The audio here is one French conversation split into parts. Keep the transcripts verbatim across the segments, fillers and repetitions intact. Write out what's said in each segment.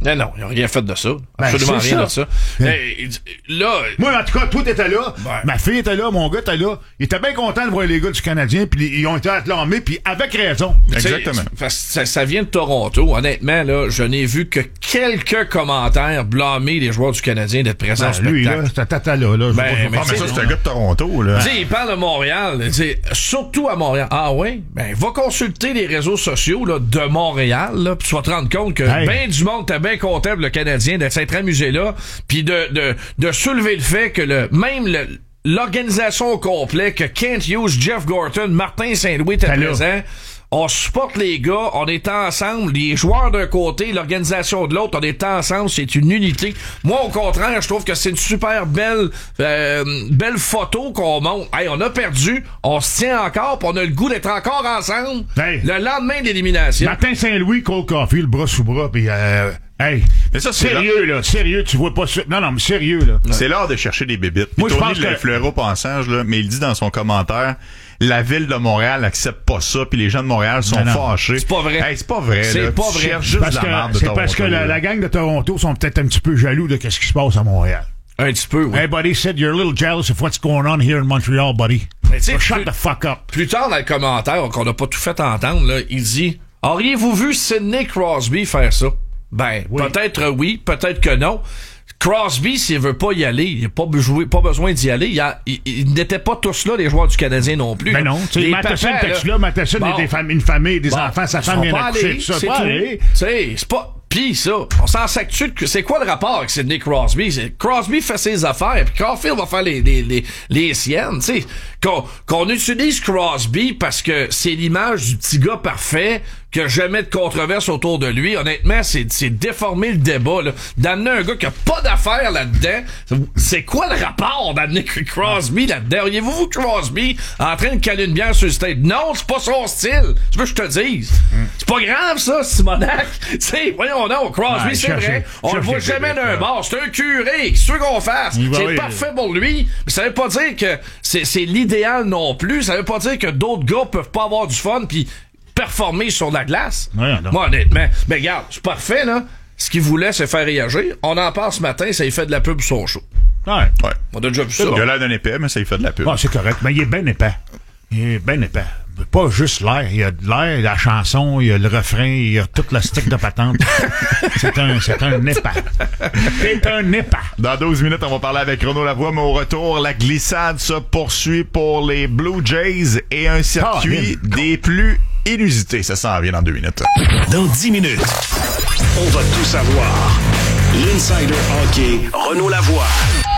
Non, non, ils n'ont rien fait de ça. Ben, Absolument rien ça. de ça. Ben, hey, là... Moi, en tout cas, toi, t'étais là. Ben. Ma fille était là, mon gars était là. Ils étaient bien contents de voir les gars du Canadien, puis ils ont été acclamés, puis avec raison. Exactement. Ça, ça vient de Toronto. Honnêtement, là, je n'ai vu que quelques commentaires blâmer les joueurs du Canadien d'être présents Ben, au lui, spectacle. là, c'était tata là. là Ben, je mais Ah, mais t'sais, ça, c'est un gars de Toronto, là. Tu sais, il parle de Montréal, tu sais, surtout à Montréal. Ah ouais? Ben, va consulter les réseaux sociaux là, de Montréal, là, puis tu vas te rendre compte que Hey. ben du monde était bien content pour le Canadien de s'être amusé là, puis de, de, de soulever le fait que le même le, l'organisation au complet, que Kent Hughes, Jeff Gorton, Martin Saint-Louis étaient Ben là. présents. On supporte les gars, on est ensemble, les joueurs d'un côté, l'organisation de l'autre, on est ensemble, c'est une unité. Moi, au contraire, je trouve que c'est une super belle euh, belle photo qu'on montre. Hey, on a perdu, on se tient encore, pis on a le goût d'être encore ensemble. Hey. Le lendemain de l'élimination. Martin Saint-Louis, Cole Caulfield, bras sous bras, puis euh, hey, Mais ça, c'est sérieux, là, sérieux, tu vois pas ça. Non, non, mais sérieux, là. C'est l'heure de chercher des bébites. Puis Moi, je Tony pense l'a que- effleuré au passage, là, mais il dit dans son commentaire, la ville de Montréal accepte pas ça, puis les gens de Montréal sont Non, non. fâchés. C'est pas vrai. Hey, c'est pas vrai. C'est là. pas Tu vrai. cherches juste Parce de la merde que, de c'est Toronto, parce que la, là. la gang de Toronto sont peut-être un petit peu jaloux de ce qui se passe à Montréal. Un petit peu, oui. Hey, buddy said you're a little jealous of what's going on here in Montreal, buddy. Mais tu sais, So shut plus- the fuck up. Plus tard dans le commentaire, qu'on n'a pas tout fait entendre, là, il dit « Auriez-vous vu Sidney Crosby faire ça? » Ben, Oui. peut-être oui, peut-être que non. Crosby, s'il veut pas y aller, il n'a pas, besoin- pas besoin d'y aller. Il, a- il- il n'étaient pas tous là, les joueurs du Canadien non plus. Mais non, tu sais, Les Matheson papas, était là, Matheson bon. a des fam- une famille, des Bon, enfants, sa ils femme sont vient pas d'accoucher, allés, tout ça. c'est Pas tout. allés. Tu sais, c'est pas... Pis ça, on s'en sac-tu de... C'est quoi le rapport avec Sidney Crosby? C'est- Crosby fait ses affaires, puis Caulfield va faire les, les, les, les siennes, tu sais. Qu'on, qu'on utilise Crosby parce que c'est l'image du petit gars parfait, qu'il n'y a jamais de controverse autour de lui. Honnêtement, c'est, c'est déformer le débat, là. D'amener un gars qui a pas d'affaires là-dedans. C'est quoi le rapport d'amener Crosby là-dedans? Auriez-vous vu Crosby en train de caler une bière sur le stage? Non, c'est pas son style. Tu veux que je te dise? C'est pas grave, ça, Simonac. Tu sais, voyons donc, Crosby, Ouais, c'est cherchez- vrai. On le cherchez voit des jamais bébés, d'un là. bar. C'est un curé. Qu'est-ce que qu'on fasse? Il va, C'est oui. parfait pour lui. Mais ça veut pas dire que c'est, c'est l'idéal non plus. Ça veut pas dire que d'autres gars peuvent pas avoir du fun puis performer sur la glace. Ouais, non. Moi, honnêtement, ben regarde, c'est parfait, là. Ce qu'il voulait, c'est faire réagir. On en parle ce matin, ça lui fait de la pub sur son show. Ouais. Ouais. On a déjà vu ça. Il a l'air d'un épais, mais ça lui fait de la pub. Bon, c'est correct, mais il est bien épais. Il est bien épais. Pas juste l'air, il y a de l'air, la chanson, il y a le refrain, il y a toute la stick de patente. c'est un, c'est un épais. C'est un épais. Dans douze minutes, on va parler avec Renaud Lavoie, mais au retour, la glissade se poursuit pour les Blue Jays et un circuit Ah, des plus inusités. Ça s'en vient dans deux minutes. Dans dix minutes, on va tout savoir. L'Insider Hockey, Renaud Lavoie.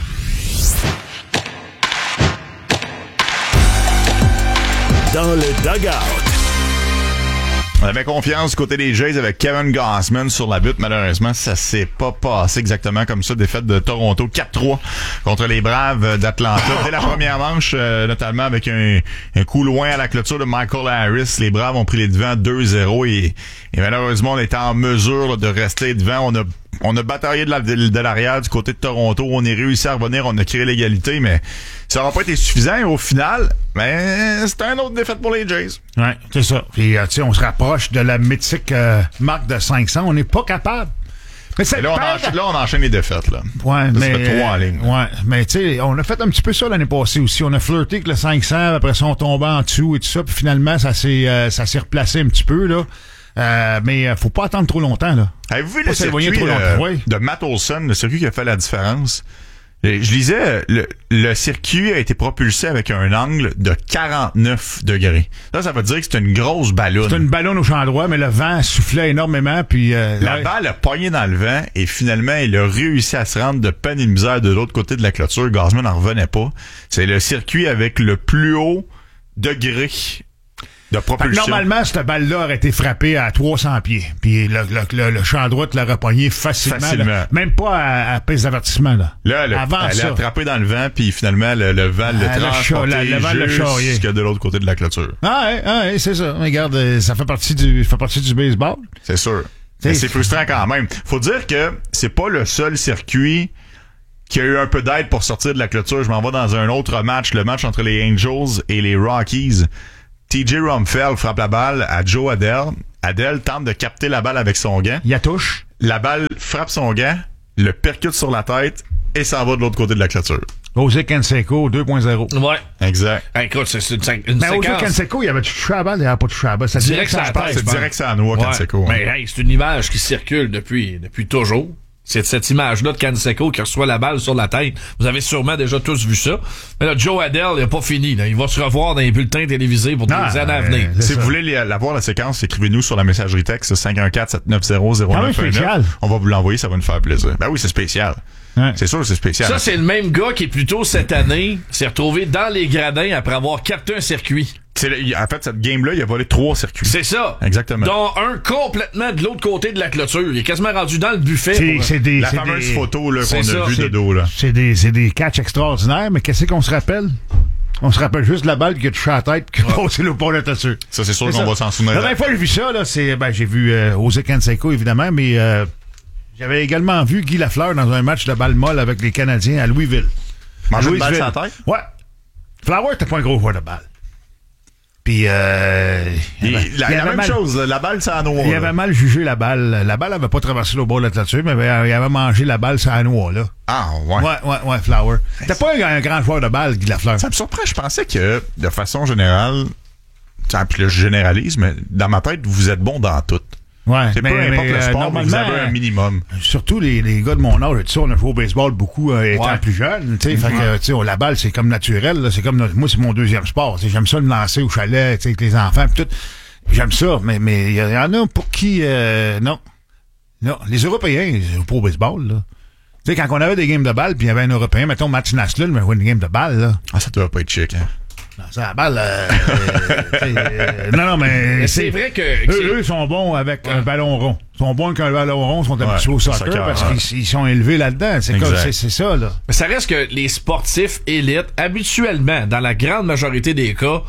Dans le dugout. On avait confiance du côté des Jays avec Kevin Gausman sur la butte. Malheureusement, ça s'est pas passé exactement comme ça. Défaite de Toronto quatre trois contre les Braves d'Atlanta. Dès la première manche, euh, notamment avec un, un coup loin à la clôture de Michael Harris, les Braves ont pris les devants deux zéro et, et malheureusement, on était en mesure là, de rester devant. On a On a bataillé de, la, de, de l'arrière du côté de Toronto. On est réussi à revenir. On a créé l'égalité, mais ça n'aura pas été suffisant. Et au final, mais c'était une autre défaite pour les Jays. Ouais, c'est ça. Puis, euh, tu sais, on se rapproche de la mythique euh, marque de cinq cents. On n'est pas capable. Mais c'est Et là, on enchaîne, là, on enchaîne les défaites. Là. Ouais, ça mais, se fait trois en ligne. Ouais, mais tu sais, on a fait un petit peu ça l'année passée aussi. On a flirté avec le cinq cents, après ça, on tombait en dessous et tout ça. Puis finalement, ça s'est, euh, ça s'est replacé un petit peu, là. Euh, mais euh, faut pas attendre trop longtemps, là. Avez-vous vu Pas le s'éloigner circuit trop longtemps, euh, oui. de Matt Olson, le circuit qui a fait la différence? Et je lisais, le, le circuit a été propulsé avec un angle de quarante-neuf degrés. Là, ça veut dire que c'est une grosse ballonne. C'est une ballonne au champ droit, mais le vent soufflait énormément, puis... Euh, La ouais. balle a pogné dans le vent et finalement, il a réussi à se rendre de peine et de misère de l'autre côté de la clôture. Gausman n'en revenait pas. C'est le circuit avec le plus haut degré de Fait que propulsion. normalement, cette balle-là aurait été frappée à trois cents pieds. Puis le, le, le, le champ droit l'a repogné facilement. Facilement. Là. Même pas à, à prise d'avertissement. Là, Là, le, Avant elle ça. a attrapé dans le vent, puis finalement, le, le vent l'a Elle a cha- transporté la- le vent l'a charrié. jusque de l'autre côté de la clôture. Ah ouais, ah ouais, c'est ça. Regarde, euh, ça fait partie du, ça fait partie du baseball. C'est sûr. T'sais, Mais c'est frustrant quand même. Faut dire que c'est pas le seul circuit qui a eu un peu d'aide pour sortir de la clôture. Je m'en vais dans un autre match, le match entre les Angels et les Rockies. T J Rumfeld frappe la balle à Joe Adele. Adele tente de capter la balle avec son gant. Il y a touche. La balle frappe son gant, le percute sur la tête et s'en va de l'autre côté de la clôture. José Canseco deux point zéro. Ouais. Exact. Hey, écoute, c'est c'est une, une Mais séquence. José Canseco, il avait touché à la balle, il n'avait pas touché à la balle. C'est Direct sur la ça tête. C'est je pense. direct ça à noix, Ouais. Canseco. Mais hey, c'est une image qui circule depuis, depuis toujours. C'est cette image-là de Canseco qui reçoit la balle sur la tête. Vous avez sûrement déjà tous vu ça. Mais là, Joe Adele, il n'a pas fini. Là. Il va se revoir dans les bulletins télévisés pour Non, des années à euh, venir. c'est Si ça. vous voulez la, la voir, la séquence, écrivez-nous sur la messagerie texte cinq un quatre sept neuf zéro zéro Ah oui, neuf un spécial. neuf. On va vous l'envoyer, ça va nous faire plaisir. Ben oui, c'est spécial. Ouais. C'est sûr, c'est spécial. Ça, c'est le même gars qui, plus tôt cette année, s'est retrouvé dans les gradins après avoir capté un circuit. C'est le- en fait, cette game-là, il a volé trois circuits. C'est ça. Exactement. Dont un complètement de l'autre côté de la clôture. Il est quasiment rendu dans le buffet. C'est pour- c'est des, La c'est fameuse des, photo là, c'est qu'on ça, a vue de c'est- dos. Là. C'est des, c'est des catchs extraordinaires, mais qu'est-ce qu'on se rappelle? On se rappelle juste de la balle qui a touché à la tête qui a passé le pont de la clôture. Ça, c'est sûr C'est qu'on ça. va s'en souvenir. La dernière fois que j'ai vu ça, là, c'est, ben, j'ai vu euh, José Canseco, évidemment, mais euh, j'avais également vu Guy Lafleur dans un match de balle molle avec les Canadiens à Louisville. Manger une balle Louisville. sur la tête? Ouais. Flower était pas un gros joueur de balle. Puis, euh, Il- il avait- la, il la avait même mal- chose, la balle, c'est à noix. Il là. avait mal jugé la balle. La balle avait pas traversé le bord de la clôture, mais il avait, il avait mangé la balle sur la noix, là. Ah, ouais. Ouais, ouais, ouais, Flower. T'es pas un, un grand joueur de balle, Guy Lafleur. Ça me surprend. Je pensais que, de façon générale, tiens, puis là, je généralise, mais dans ma tête, vous êtes bon dans tout. Ouais, C'est mais, peu importe mais, le euh, sport, mais vous normalement, avez un minimum. surtout les, les gars de mon âge, tu sais, on a joué au baseball beaucoup euh, étant Ouais. plus jeune, tu sais, fait que, tu sais, la balle, c'est comme naturel, là, c'est comme, notre- moi, c'est mon deuxième sport, tu sais, j'aime ça me lancer au chalet, tu sais, avec les enfants, pis tout, j'aime ça, mais mais il y, en a pour qui, euh, non, non, les Européens, ils jouent pas au baseball, là. Tu sais, quand on avait des games de balle, puis il y avait un Européen, mettons, Match Naslund, mais jouait une game de balle, là. Ah, ça doit pas être chic, hein. Non, ça, la balle, euh, euh, tu sais, euh, non, non, mais, Mais c'est vrai que... que c'est- eux, eux sont bons avec un ballon rond. Ils sont bons avec un ballon rond, ils sont habitués Ouais, au soccer, soccer, parce ouais. qu'ils ils sont élevés là-dedans. C'est comme, Exact. c'est, c'est ça, là. Mais ça reste que les sportifs élites, habituellement, dans la grande majorité des cas,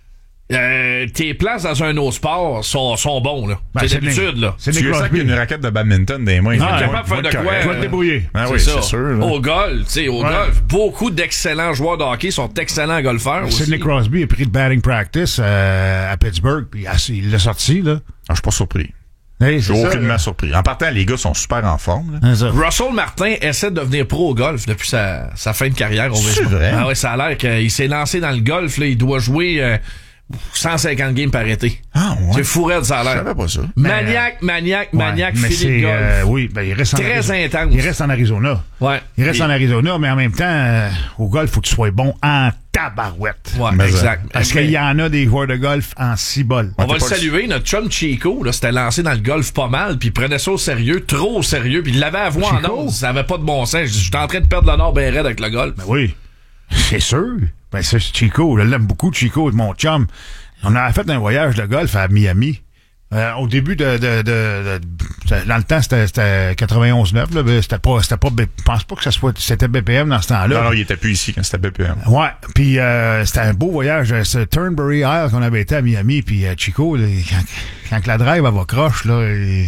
euh, tes places dans un autre sport sont, sont bons, là. Ben, c'est c'est d'habitude, Nick- là. C'est Tu Nick veux ça Crosby. qu'il y a une raquette de badminton dans les mains. Ah, il ouais. va- capable de faire va de être quoi, correct. Tu vas te débrouiller. Ah C'est oui, ça. c'est sûr. là. Au golf, tu sais, au Ouais. golf, beaucoup d'excellents joueurs de hockey sont excellents golfeurs aussi. Sidney Crosby a pris de batting practice euh, à Pittsburgh, puis ah, il l'a sorti, là. Ah, je suis pas surpris. Hey, Je c'est suis ça, aucunement là. surpris. En partant, les gars sont super en forme. Là. C'est ça. Russell Martin essaie de devenir pro au golf depuis sa, sa fin de carrière au C'est baseball. vrai? Ah ouais, ça a l'air qu'il s'est lancé dans le golf, là, il doit jouer euh, cent cinquante games par été. Ah, ouais. C'est fou raide, ça a Je l'air. savais pas ça. Maniaque, maniaque, Ouais, maniaque, mais fini c'est, de golf. euh, oui, ben, il reste en Très Arizona. intense. Il reste en Arizona. Ouais. Il reste Et- en Arizona, mais en même temps, euh, au golf, faut que tu sois bon en tabarouette. Ouais, Mais, exact. Parce Mais- qu'il y en a des joueurs de golf en cibole. On va t'es le pas saluer, notre chum Chico, là, s'était lancé dans le golf pas mal, puis il prenait ça au sérieux, trop au sérieux, puis il l'avait à voix en Chico? ondes, ça avait pas de bon sens. Je dis, j'étais en train de perdre le nord ben raide avec le golf. Ben oui, c'est sûr. Ben c'est Chico, je l'aime beaucoup, Chico, mon chum. On a fait un voyage de golf à Miami. Euh, au début de, de, de, de- de- dans le temps, c'était, c'était quatre-vingt-onze neuf, là, ben, c'était pas, c'était pas, B- je pense pas que ça soit, c'était B P M dans ce temps-là. Non, non, il était plus ici quand c'était B P M. Ouais, puis euh, c'était un beau voyage. euh, C'est Turnberry Isle qu'on avait été à Miami, puis euh, Chico, là, quand, quand la drive elle va croche, là, il,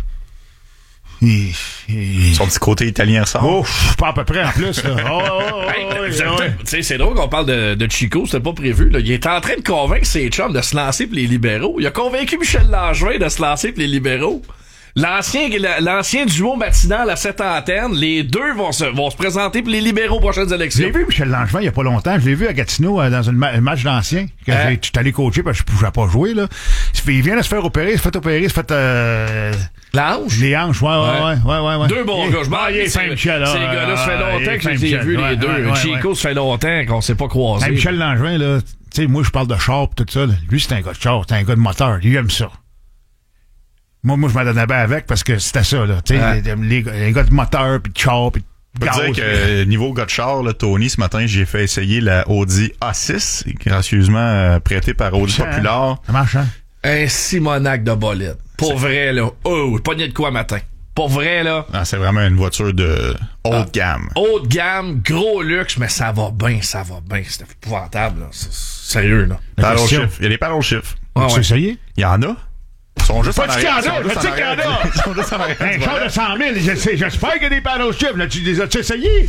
il, il- Son petit côté italien ressort. oh, pff, pas à peu près en plus. Là. Oh, oh, oh, Hey, oh, vous avez ouais. peut-être- tu sais, c'est drôle qu'on parle de, de Chico, c'était pas prévu. Là. Il est en train de convaincre ses chums de se lancer pour les libéraux. Il a convaincu Michel Langevin de se lancer pour les libéraux. L'ancien, l'ancien duo matinal à cette antenne, les deux vont se, vont se présenter pour les libéraux aux prochaines Je élections. l'ai vu, Michel Langevin, il y a pas longtemps. Je l'ai vu à Gatineau euh, dans une ma- un match d'anciens. Que Hein? j'ai- j'étais allé coacher parce que je pouvais pas jouer. Là. Il se fait- il vient de se faire opérer, il se fait opérer, il se fait euh, L'ange? les hanches. Ouais, ouais, ouais. ouais, ouais, ouais. Deux bons Il- gars. Je m'en Ah, il est rappelle, fin, ces- Michel. Ces ah, gars-là, ça fait ah, il longtemps est que je fin, les ai Michel. vus, les Ouais, deux. ouais, ouais, Chico, ouais. ça fait longtemps qu'on s'est pas croisés. Hey, Michel Langevin, là, tu sais, moi, je parle de char pis tout ça. Là. Lui, c'est un gars de char, c'est un gars de moteur. Lui, il aime ça. Moi, moi, je m'en donnais bien avec parce que c'était ça, là. Tu sais, Ouais. les, les gars- les gars de moteur pis de char pis de Je peux te dire gaz. que euh, niveau gars de char, là, Tony, ce matin, j'ai fait essayer la Audi A six, gracieusement euh, prêtée par Audi Ça, Popular. Ça marche, hein? Un Simonac de bolide. Pour vrai, là. Oh, pogné de quoi matin? Pour vrai, là. Ah, c'est vraiment une voiture de haute Ah. gamme. Haut de gamme, gros luxe, mais ça va bien, ça va bien. C'est épouvantable, là. C'est sérieux, là. Paddle question. shift. Il y a des paddle shift. Ah tu ouais. essayé? Il y en a. Ils sont juste Pas en du qu'il y en a, arrière. Ils sont je juste sais en qu'il y en arrière. a. Ils sont juste en arrière Un du char volant. de cent mille, je sais, j'espère qu'il y a des paddle shifts. Là, tu les as-tu essayé?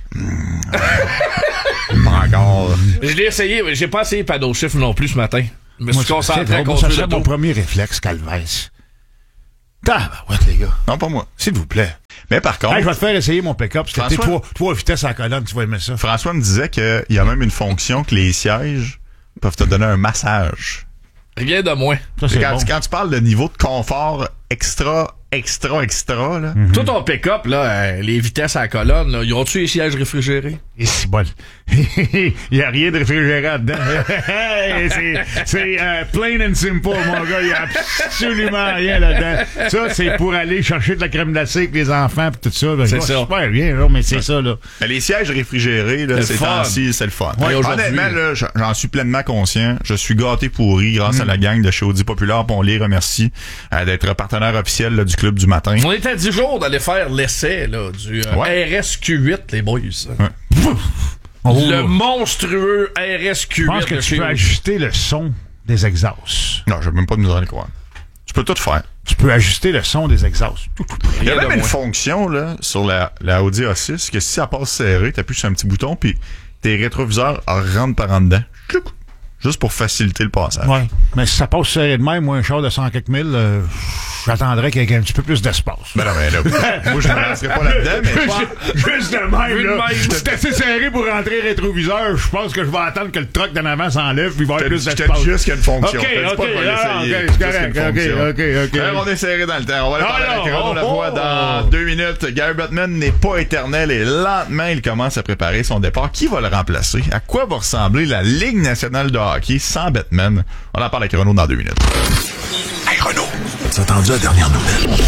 Pas encore. Je l'ai essayé, mais j'ai pas essayé paddle shift non plus ce matin. Je me suis Moi, concentré à c'est- moi, ça conduire serait l'auto. mon premier réflexe, Calvès. Tabarouette, les gars. Non, pas moi. S'il vous plaît. Mais par contre... Hey, je vais te faire essayer mon pick-up, parce que t'es trois, trois vitesses à la colonne, tu vas aimer ça. François me disait qu'il y a même une fonction que les sièges peuvent te donner un massage. Rien de moins. Ça, c'est quand, bon. tu, quand tu parles de niveau de confort extra, extra, extra, là... Mm-hmm. Tout ton pick-up, là, euh, les vitesses à la colonne, là, ils ont-tu les sièges réfrigérés? Et c'est bon. Il n'y a rien de réfrigéré là-dedans. Hey, c'est c'est euh, plain and simple, mon gars. Il n'y a absolument rien là-dedans. Ça, c'est pour aller chercher de la crème glacée avec les enfants et tout ça. Ben, C'est oh, ça. super bien, là, mais c'est ça, là. Mais les sièges réfrigérés, là, C'est ces le fun. temps-ci, c'est le fun. Ouais, aujourd'hui. Honnêtement, là, j'en suis pleinement conscient. Je suis gâté pourri grâce Mm. à la gang de chez Audi Populaire. On les remercie euh, d'être partenaire officiel là, du club du matin. On était à dix jours d'aller faire l'essai, là, du euh, Ouais. R S Q huit, les boys. Ouais. Oh, Le monstrueux R S Q huit. je pense que de tu chez peux Audi. ajuster le son des exhausts. Non, je vais même pas nous en croire. Tu peux tout faire. Tu peux ajuster le son des exhausts. Il y a Rien même de une moins. fonction là, sur la, la Audi A six que si ça passe serré, t'appuies sur un petit bouton puis tes rétroviseurs rentrent par en dedans. Tchouc! Juste pour faciliter le passage. Ouais. Mais si ça passe serré de même, moi, un char de cent quelques mille, euh, j'attendrais qu'il y ait un petit peu plus d'espace. Ben non, mais là, moi, je me lancerai pas là-dedans, mais Juste, juste de même, Vu de là. même. C'est assez serré pour rentrer rétroviseur. Je pense que je vais attendre que le truck d'en avant s'enlève puis il va y avoir plus je te d'espace. dis juste qu'il y a une fonction. OK, Je te dis OK, pas qu'on va ah, l'essayer. OK, Juste c'est qu'il y a correct. une OK, fonction. OK, OK. Alors, on est serré dans le temps. On va aller parler Alors, avec Renaud oh, Lavoie oh. dans deux minutes. Gary Bettman n'est pas éternel et lentement, il commence à préparer son départ. Qui va le remplacer? À quoi va ressembler la Ligue nationale de hockey sans Bettman? On en parle avec Renaud dans deux minutes. Hey Renaud, as entendu la dernière nouvelle?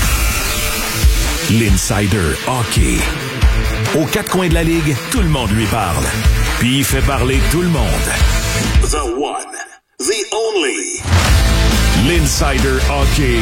L'Insider Hockey. Aux quatre coins de la Ligue, tout le monde lui parle. Puis il fait parler tout le monde. The one, the only. L'Insider Hockey.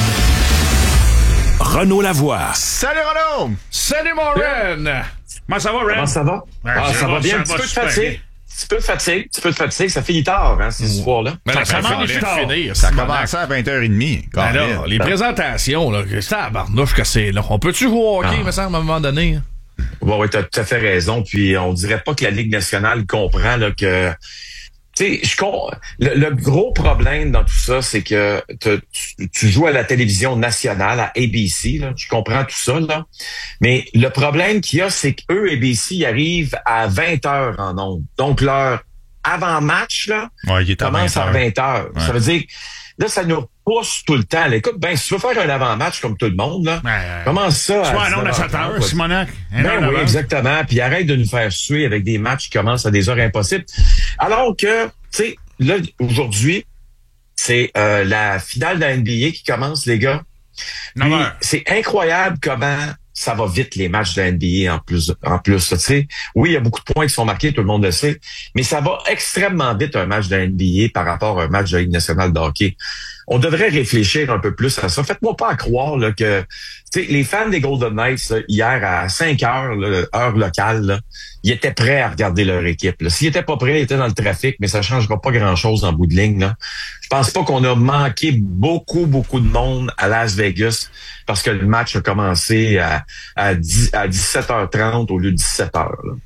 Renaud Lavoie. Salut Renaud! Salut, mon Ren! Comment ça va, Ren? Comment ça va? Ben, ah, ça ça, va, va bien. ça Un petit va peu de super fatigue. bien. Un petit peu de fatigue. Un petit peu de fatigue. Ça finit tard, hein, ces soirs-là. Ben, Ça- là, ça ben, mange fallait tard. finir, Ça a Simonac. commencé à vingt heures trente. Ben là, les présentations, là, c'est à barnouche que c'est là. On peut-tu jouer au hockey, Ah. me semble, à un moment donné? Ouais, ouais, t'as tout à fait raison. Puis on dirait pas que la Ligue nationale comprend là, que. Tu sais, je com- le, le gros problème dans tout ça, c'est que te- tu, tu joues à la télévision nationale, à A B C, là, je comprends tout ça, là. Mais le problème qu'il y a, c'est qu'eux, A B C, ils arrivent à vingt heures en ondes. Donc, leur avant-match, là, Ouais, il est à commence vingt à heures. vingt heures. Ouais. Ça veut dire, là, ça nous pousse tout le temps. Là, écoute, ben, si tu veux faire un avant-match comme tout le monde, là, Ouais, ouais. commence ça Tu à vois, un nombre à sept heures, Simonac. Un Ben heure oui, d'avance. exactement. Puis arrête de nous faire suer avec des matchs qui commencent à des heures impossibles. Alors que, tu sais, là, aujourd'hui, c'est euh, la finale de la N B A qui commence, les gars. neuf Puis, heures. c'est incroyable comment ça va vite, les matchs de la N B A en plus. En plus, tu sais. Oui, il y a beaucoup de points qui sont marqués, tout le monde le sait, mais ça va extrêmement vite, un match de la N B A par rapport à un match de la Ligue nationale de hockey. On devrait réfléchir un peu plus à ça. Faites-moi pas à croire là, que tu sais, les fans des Golden Knights, là, hier à cinq heures, là, heure locale, là, ils étaient prêts à regarder leur équipe. Là. S'ils étaient pas prêts, ils étaient dans le trafic, mais ça changera pas grand-chose en bout de ligne. Là. Je pense pas qu'on a manqué beaucoup, beaucoup de monde à Las Vegas parce que le match a commencé à, à, dix, à dix-sept heures trente au lieu de dix-sept heures. Là.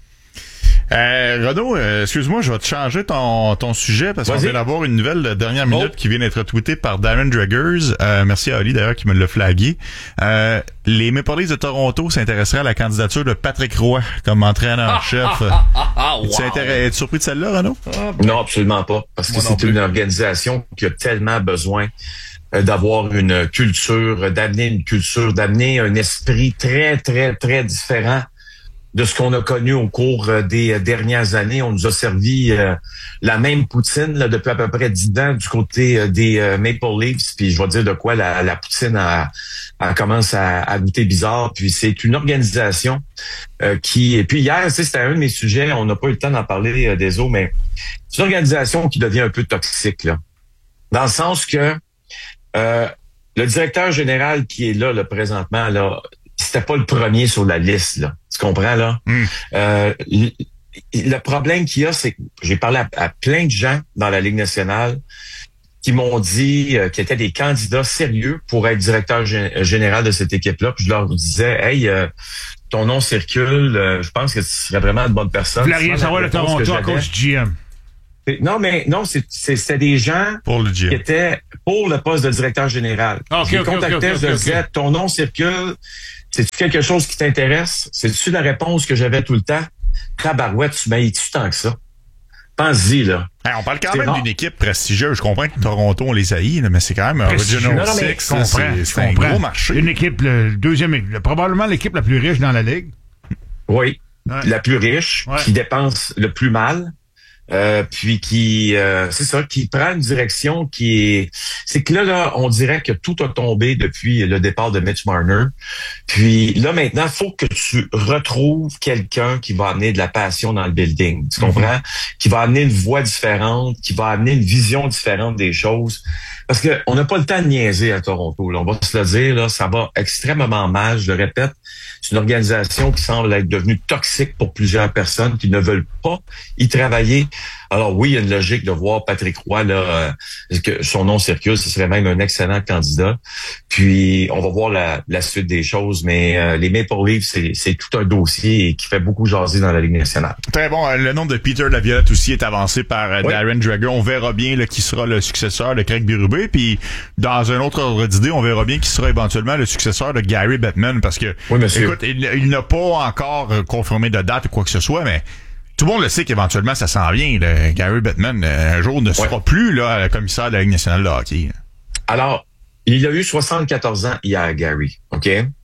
Euh, Renaud, euh, excuse-moi, je vais te changer ton, ton sujet parce qu'on Vas-y. vient d'avoir une nouvelle de dernière minute Oh. qui vient d'être tweetée par Darren Draggers. Euh, merci à Ali d'ailleurs qui me l'a flagué. Euh, les Maple Leafs de Toronto s'intéresseraient à la candidature de Patrick Roy comme entraîneur-chef. Ah, ah, ah, wow. Tu es intér- es-tu surpris de celle-là, Renaud? Non, absolument pas. Parce que Moi non c'est plus. une organisation qui a tellement besoin euh, d'avoir une culture, euh, d'amener une culture, d'amener un esprit très, très, très différent de ce qu'on a connu au cours euh, des euh, dernières années. On nous a servi euh, la même poutine là, depuis à peu près dix ans du côté euh, des euh, Maple Leafs. Puis je vais dire de quoi la, la poutine a, a commence à, à goûter bizarre. Puis c'est une organisation euh, qui... Et puis hier, tu sais, c'était un de mes sujets. On n'a pas eu le temps d'en parler euh, des autres, mais c'est une organisation qui devient un peu toxique, là. Dans le sens que euh, le directeur général qui est là, là présentement, là, c'était pas le premier sur la liste, là. Tu comprends, là? Mm. Euh, le, le problème qu'il y a, c'est que j'ai parlé à, à plein de gens dans la Ligue nationale qui m'ont dit euh, qu'ils étaient des candidats sérieux pour être directeur gé- général de cette équipe-là. Puis je leur disais, hey, euh, ton nom circule, euh, je pense que tu serais vraiment une bonne personne. Je voulais rien Souvent, la savoir de réponse que Toronto à j'avais- cause du G M. Non, mais non, c'est, c'est, c'était des gens pour le qui étaient pour le poste de directeur général. Okay, je les okay, contactais, okay, okay, je leur okay. disais, ton nom circule, c'est-tu quelque chose qui t'intéresse? C'est-tu la réponse que j'avais tout le temps? Tabarouette, tu m'haïs-tu tant que ça? Pense-y, là. Hey, on parle quand C'est même rare. d'une équipe prestigieuse. Je comprends que Toronto, on les haït, là, mais c'est quand même un Original Non, non, mais Six. Je là, comprends, C'est, je c'est un comprends. gros marché. Une équipe, le deuxième, le- probablement l'équipe la plus riche dans la ligue. Oui. Ouais. La plus riche, Ouais. qui dépense le plus mal. Euh, puis qui, euh, c'est ça, qui prend une direction qui est... C'est que là, là, on dirait que tout a tombé depuis le départ de Mitch Marner. Puis là, maintenant, il faut que tu retrouves quelqu'un qui va amener de la passion dans le building. Tu comprends? Mm-hmm. Qui va amener une voix différente, qui va amener une vision différente des choses. Parce que on n'a pas le temps de niaiser à Toronto. Là. On va se le dire, là, ça va extrêmement mal. Je le répète, c'est une organisation qui semble être devenue toxique pour plusieurs personnes qui ne veulent pas y travailler. Alors oui, il y a une logique de voir Patrick Roy, là, euh, que son nom circule, ce serait même un excellent candidat. Puis on va voir la, la suite des choses, mais euh, les Maple Leafs, c'est, c'est tout un dossier qui fait beaucoup jaser dans la Ligue nationale. Très bon. Euh, le nom de Peter Laviolette aussi est avancé par euh, oui. Darren Dreger. On verra bien là, qui sera le successeur de Craig Berube. Puis dans un autre ordre d'idée, on verra bien qui sera éventuellement le successeur de Gary Bettman. Parce que, oui, monsieur. écoute, il, il n'a pas encore confirmé de date ou quoi que ce soit, mais tout le monde le sait qu'éventuellement ça s'en vient. Là. Gary Bettman, un jour, ne sera ouais. plus là, commissaire de la Ligue nationale de hockey. Alors, il a eu soixante-quatorze ans hier, Gary. OK?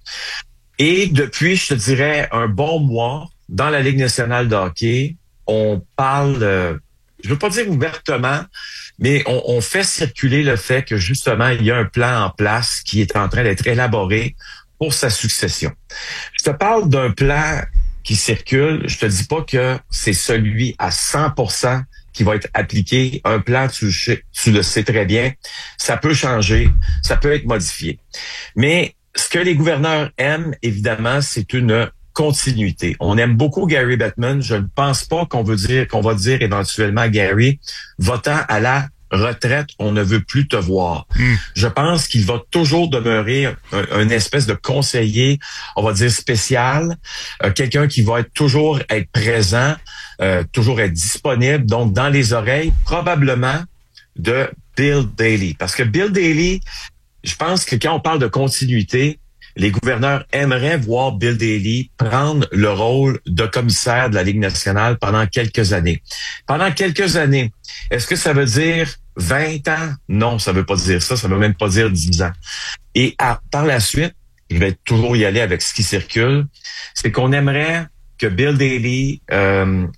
Et depuis, je te dirais, un bon mois, dans la Ligue nationale de hockey, on parle, euh, je veux pas dire ouvertement, mais on, on fait circuler le fait que, justement, il y a un plan en place qui est en train d'être élaboré pour sa succession. Je te parle d'un plan qui circule. Je te dis pas que c'est celui à cent pour cent qui va être appliqué. Un plan, tu, tu le sais très bien, ça peut changer, ça peut être modifié. Mais ce que les gouverneurs aiment, évidemment, c'est une continuité. On aime beaucoup Gary Bettman. Je ne pense pas qu'on veut dire, qu'on va dire éventuellement à Gary, votant à la retraite, on ne veut plus te voir. Mm. Je pense qu'il va toujours demeurer un, un espèce de conseiller, on va dire spécial, euh, quelqu'un qui va être toujours être présent, euh, toujours être disponible, donc dans les oreilles, probablement de Bill Daly. Parce que Bill Daly, je pense que quand on parle de continuité, les gouverneurs aimeraient voir Bill Daly prendre le rôle de commissaire de la Ligue nationale pendant quelques années. Pendant quelques années, est-ce que ça veut dire vingt ans? Non, ça veut pas dire ça. Ça veut même pas dire dix ans. Et à, par la suite, je vais toujours y aller avec ce qui circule, c'est qu'on aimerait que Bill Daly, euh,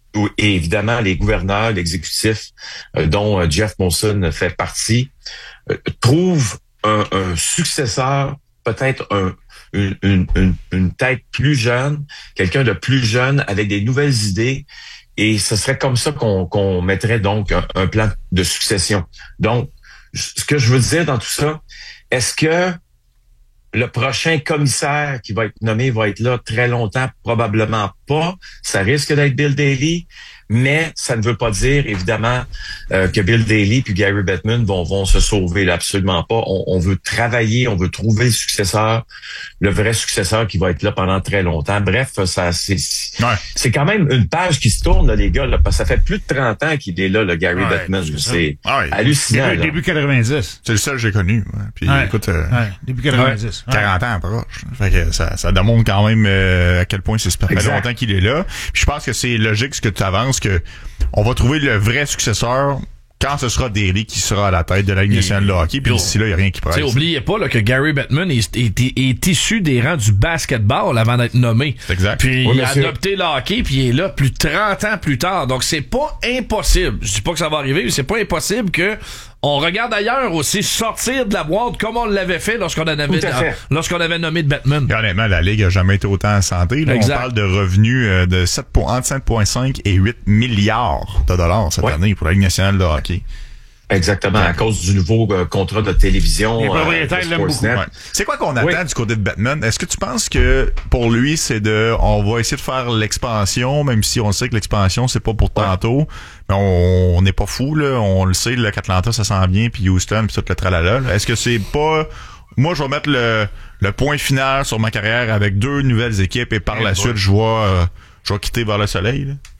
et évidemment les gouverneurs, l'exécutif, euh, dont euh, Jeff Molson fait partie, euh, trouvent un, un successeur, peut-être un, une, une, une, une tête plus jeune, quelqu'un de plus jeune avec des nouvelles idées. Et ce serait comme ça qu'on, qu'on mettrait donc un, un plan de succession. Donc, ce que je veux dire dans tout ça, est-ce que le prochain commissaire qui va être nommé va être là très longtemps? Probablement pas. Ça risque d'être Bill Daly. Mais ça ne veut pas dire, évidemment, euh, que Bill Daly puis Gary Bettman vont, vont se sauver. Là, absolument pas. On, on veut travailler, on veut trouver le successeur, le vrai successeur qui va être là pendant très longtemps. Bref, ça c'est ouais. c'est quand même une page qui se tourne, là, les gars. Là, parce que ça fait plus de trente ans qu'il est là, le Gary ouais, Bettman. C'est, c'est ouais. hallucinant. Début, début quatre-vingt-dix. C'est le seul que j'ai connu. Ouais. Puis, ouais. écoute, euh, ouais. Début quatre-vingt-dix. Ouais. quarante ans proche. Fait que ça, ça démontre quand même euh, à quel point c'est super longtemps qu'il est là. Puis je pense que c'est logique ce que tu avances, que on va trouver le vrai successeur quand ce sera Daly qui sera à la tête de la Ligue nationale de hockey. Puis d'ici là, il n'y a rien qui presse. Oubliez pas là, que Gary Bettman est, est, est, est issu des rangs du basketball avant d'être nommé. C'est exact. Puis oui, il a monsieur. adopté le hockey, puis il est là plus de trente ans plus tard. Donc c'est pas impossible. Je dis pas que ça va arriver, mais c'est pas impossible que on regarde ailleurs aussi sortir de la boîte comme on l'avait fait lorsqu'on en avait fait. lorsqu'on avait nommé de Bettman. Et honnêtement, la Ligue a jamais été autant en santé. Là, on parle de revenus euh, de sept, entre sept virgule cinq et huit milliards de dollars cette ouais. année pour la Ligue nationale de hockey. Exactement, à cause du nouveau euh, contrat de télévision. Les propriétaires euh, l'aiment beaucoup. Ouais. C'est quoi qu'on attend oui. du côté de Bettman? Est-ce que tu penses que pour lui, c'est de on va essayer de faire l'expansion, même si on sait que l'expansion, c'est pas pour tantôt, ouais. mais on n'est pas fou, là. On le sait, là, qu'Atlanta, ça sent bien, puis Houston, puis tout le tralala. Là. Est-ce que c'est pas. Moi, je vais mettre le, le point final sur ma carrière avec deux nouvelles équipes et par hey la boy. suite, je vais, euh, je vais quitter vers le soleil, là?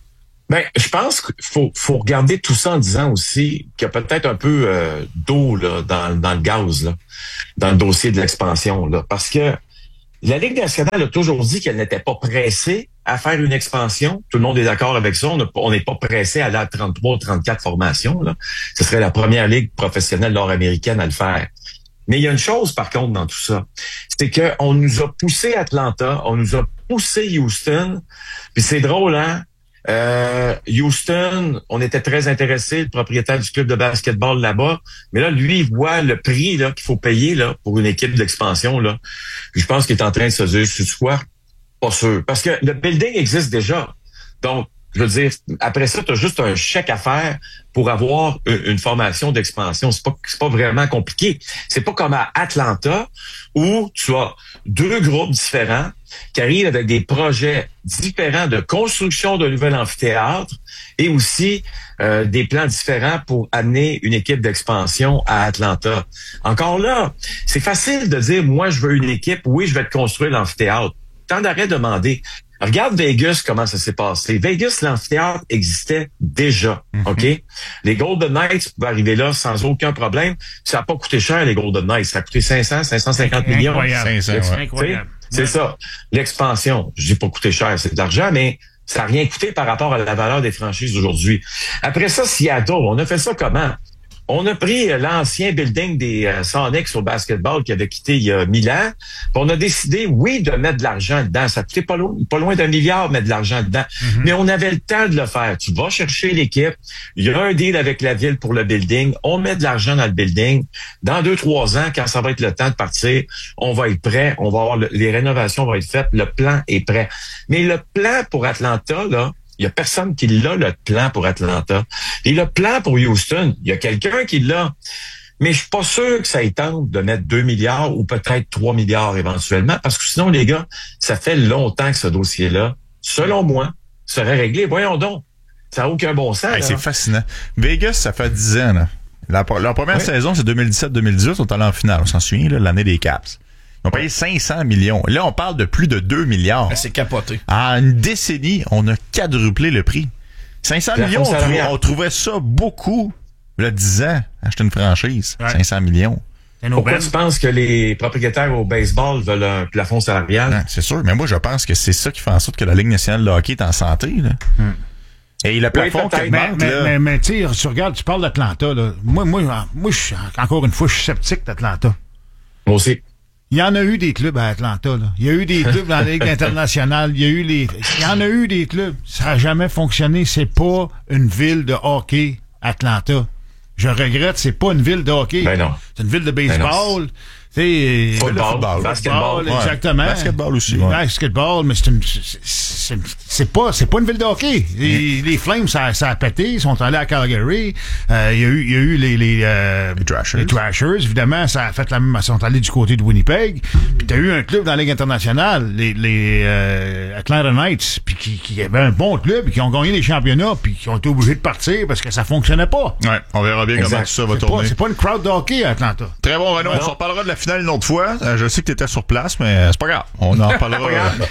Ben, je pense qu'il faut, faut regarder tout ça en disant aussi qu'il y a peut-être un peu euh, d'eau là, dans, dans le gaz, là, dans le dossier de l'expansion. Là, parce que la Ligue nationale a toujours dit qu'elle n'était pas pressée à faire une expansion. Tout le monde est d'accord avec ça. On n'est pas pressé à aller à trente-trois ou trente-quatre formations. Là. Ce serait la première ligue professionnelle nord-américaine à le faire. Mais il y a une chose, par contre, dans tout ça. C'est qu'on nous a poussé Atlanta, on nous a poussé Houston. Puis c'est drôle, hein? Euh, Houston, on était très intéressés, le propriétaire du club de basketball là-bas. Mais là, lui, il voit le prix là qu'il faut payer là pour une équipe d'expansion. Là. Puis je pense qu'il est en train de se dire, c'est quoi? Pas sûr. Parce que le building existe déjà. Donc, je veux dire, après ça, tu as juste un chèque à faire pour avoir une, une formation d'expansion. C'est pas, c'est pas vraiment compliqué. C'est pas comme à Atlanta où tu as deux groupes différents qui arrivent avec des projets différents de construction de nouvel amphithéâtre et aussi euh, des plans différents pour amener une équipe d'expansion à Atlanta. Encore là, c'est facile de dire, moi, je veux une équipe, oui, je vais te construire l'amphithéâtre. Tant d'arrêt demander. Regarde Vegas, comment ça s'est passé. Vegas, l'amphithéâtre existait déjà, mm-hmm. OK? Les Golden Knights pouvaient arriver là sans aucun problème. Ça n'a pas coûté cher, les Golden Knights. Ça a coûté cinq cents, cinq cent cinquante millions. Incroyable. cinq cents, ouais. Incroyable. C'est ouais. ça. L'expansion, je dis pas coûté cher, c'est de l'argent, mais ça n'a rien coûté par rapport à la valeur des franchises d'aujourd'hui. Après ça, Seattle, on a fait ça comment? On a pris l'ancien building des euh, Sonics au basketball qui avait quitté il y a mille ans. Puis on a décidé, oui, de mettre de l'argent dedans. Ça coûtait pas loin, pas loin d'un milliard de mettre de l'argent dedans. Mm-hmm. Mais on avait le temps de le faire. Tu vas chercher l'équipe. Il y a un deal avec la ville pour le building. On met de l'argent dans le building. Dans deux, trois ans, quand ça va être le temps de partir, on va être prêt. On va avoir le, les rénovations vont être faites. Le plan est prêt. Mais le plan pour Atlanta, là, il y a personne qui l'a, le plan pour Atlanta. Et le plan pour Houston, il y a quelqu'un qui l'a. Mais je suis pas sûr que ça y tente de mettre deux milliards ou peut-être trois milliards éventuellement, parce que sinon, les gars, ça fait longtemps que ce dossier-là, selon moi, serait réglé. Voyons donc. Ça n'a aucun bon sens. Hey, c'est fascinant. Vegas, ça fait dix ans. Là. La, leur première oui. saison, c'est deux mille dix-sept deux mille dix-huit. On est allé en finale. On s'en souvient, là, l'année des Caps. Ils ont payé cinq cents millions. Là, on parle de plus de deux milliards. Ben, c'est capoté. En une décennie, on a quadruplé le prix. cinq cents millions, on, trou- on trouvait ça beaucoup. Là, dix ans, acheter une franchise. Ouais. cinq cents millions. Pourquoi tu penses que les propriétaires au baseball veulent un plafond salarial? Non, c'est sûr. Mais moi, je pense que c'est ça qui fait en sorte que la Ligue nationale de hockey est en santé, là. Hmm. Et le plafond oui, mais, mais, mais, mais tu sais, tu regardes, tu parles d'Atlanta, là. Moi, moi, moi, je encore une fois, je suis sceptique d'Atlanta. Moi aussi. Il y en a eu des clubs à Atlanta, là. Il y a eu des clubs dans la Ligue internationale. Il y a eu les, il y en a eu des clubs. Ça n'a jamais fonctionné. C'est pas une ville de hockey, Atlanta. Je regrette, c'est pas une ville de hockey. Ben non. C'est une ville de baseball. C'est football, football, basketball, ouais. Exactement. Basketball aussi. Ouais. Basketball, mais c'est une, c'est, c'est pas, c'est pas une ville de hockey. Les, mm. les Flames, ça, ça a pété. Ils sont allés à Calgary. Euh, il y a eu, il y a eu les, les, euh, les Thrashers. Les Thrashers, évidemment, ça a fait la même. Ils sont allés du côté de Winnipeg. Puis t'as eu un club dans la Ligue internationale, les, les euh, Atlanta Knights, puis qui, qui avaient un bon club, et qui ont gagné les championnats, puis qui ont été obligés de partir parce que ça fonctionnait pas. Ouais, on verra bien exact. Comment tout ça va c'est tourner. Pas, c'est pas une crowd de hockey à Atlanta. Très bon, Renaud. On s'en reparlera de la finale une autre fois. Euh, je sais que tu étais sur place, mais c'est pas grave. On en reparlera.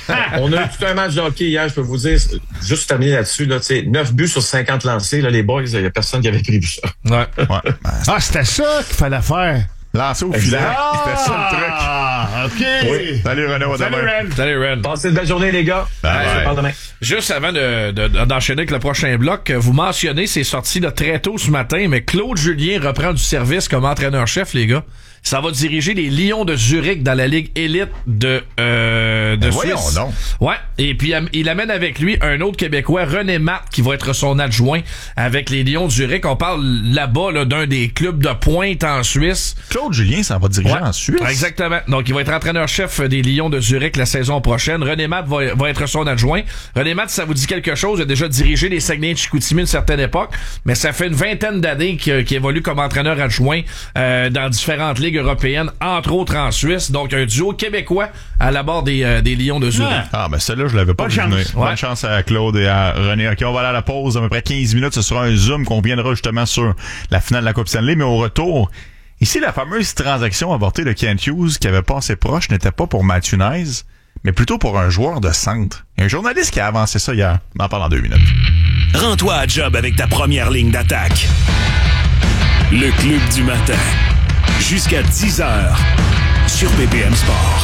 On a eu tout un match de hockey hier, je peux vous dire. Juste terminer là-dessus, là, neuf buts sur cinquante lancés, là, les boys, il n'y a personne qui avait prévu ça. Ouais. ouais. Ah, c'était ça qu'il fallait faire. Lancer au filet. Ah, c'était ça le truc. Ah, OK. Oui. Salut Renaud. Salut Ren. Salut Ren. Passez une belle journée, les gars. Bye bye. Je te parle demain. Juste avant de, de, d'enchaîner avec le prochain bloc, vous mentionnez, c'est sorti là, très tôt ce matin, mais Claude Julien reprend du service comme entraîneur-chef, les gars. Ça va diriger les Lions de Zurich dans la Ligue élite de, euh, de ben Suisse. Voyons donc. Ouais. Et puis, il amène avec lui un autre Québécois, René Matt, qui va être son adjoint avec les Lions de Zurich. On parle là-bas, là, d'un des clubs de pointe en Suisse. Claude Julien, ça va diriger ouais. en Suisse. Exactement. Donc, il va être entraîneur-chef des Lions de Zurich la saison prochaine. René Matt va, va être son adjoint. René Matt, ça vous dit quelque chose? Il a déjà dirigé les Saguenay de Chicoutimi à une certaine époque, mais ça fait une vingtaine d'années qu'il, qu'il évolue comme entraîneur adjoint euh, dans différentes ligues européennes, entre autres en Suisse. Donc, un duo québécois à la barre des, euh, des Lions de Zurich. Ah, ben celle-là, je l'avais pas Bonne vu venir. chance. Bonne Ouais. chance à Claude et à René. OK, on va aller à la pause. À peu près quinze minutes, ce sera un zoom qu'on viendra justement sur la finale de la Coupe Stanley. Mais au retour, ici, la fameuse transaction avortée de Kent Hughes qui avait passé proche n'était pas pour Matthew Knies, mais plutôt pour un joueur de centre. Il y a un journaliste qui a avancé ça hier. On en parle en deux minutes. Rends-toi à job avec ta première ligne d'attaque. Le Club du matin. Jusqu'à dix heures sur B P M Sport.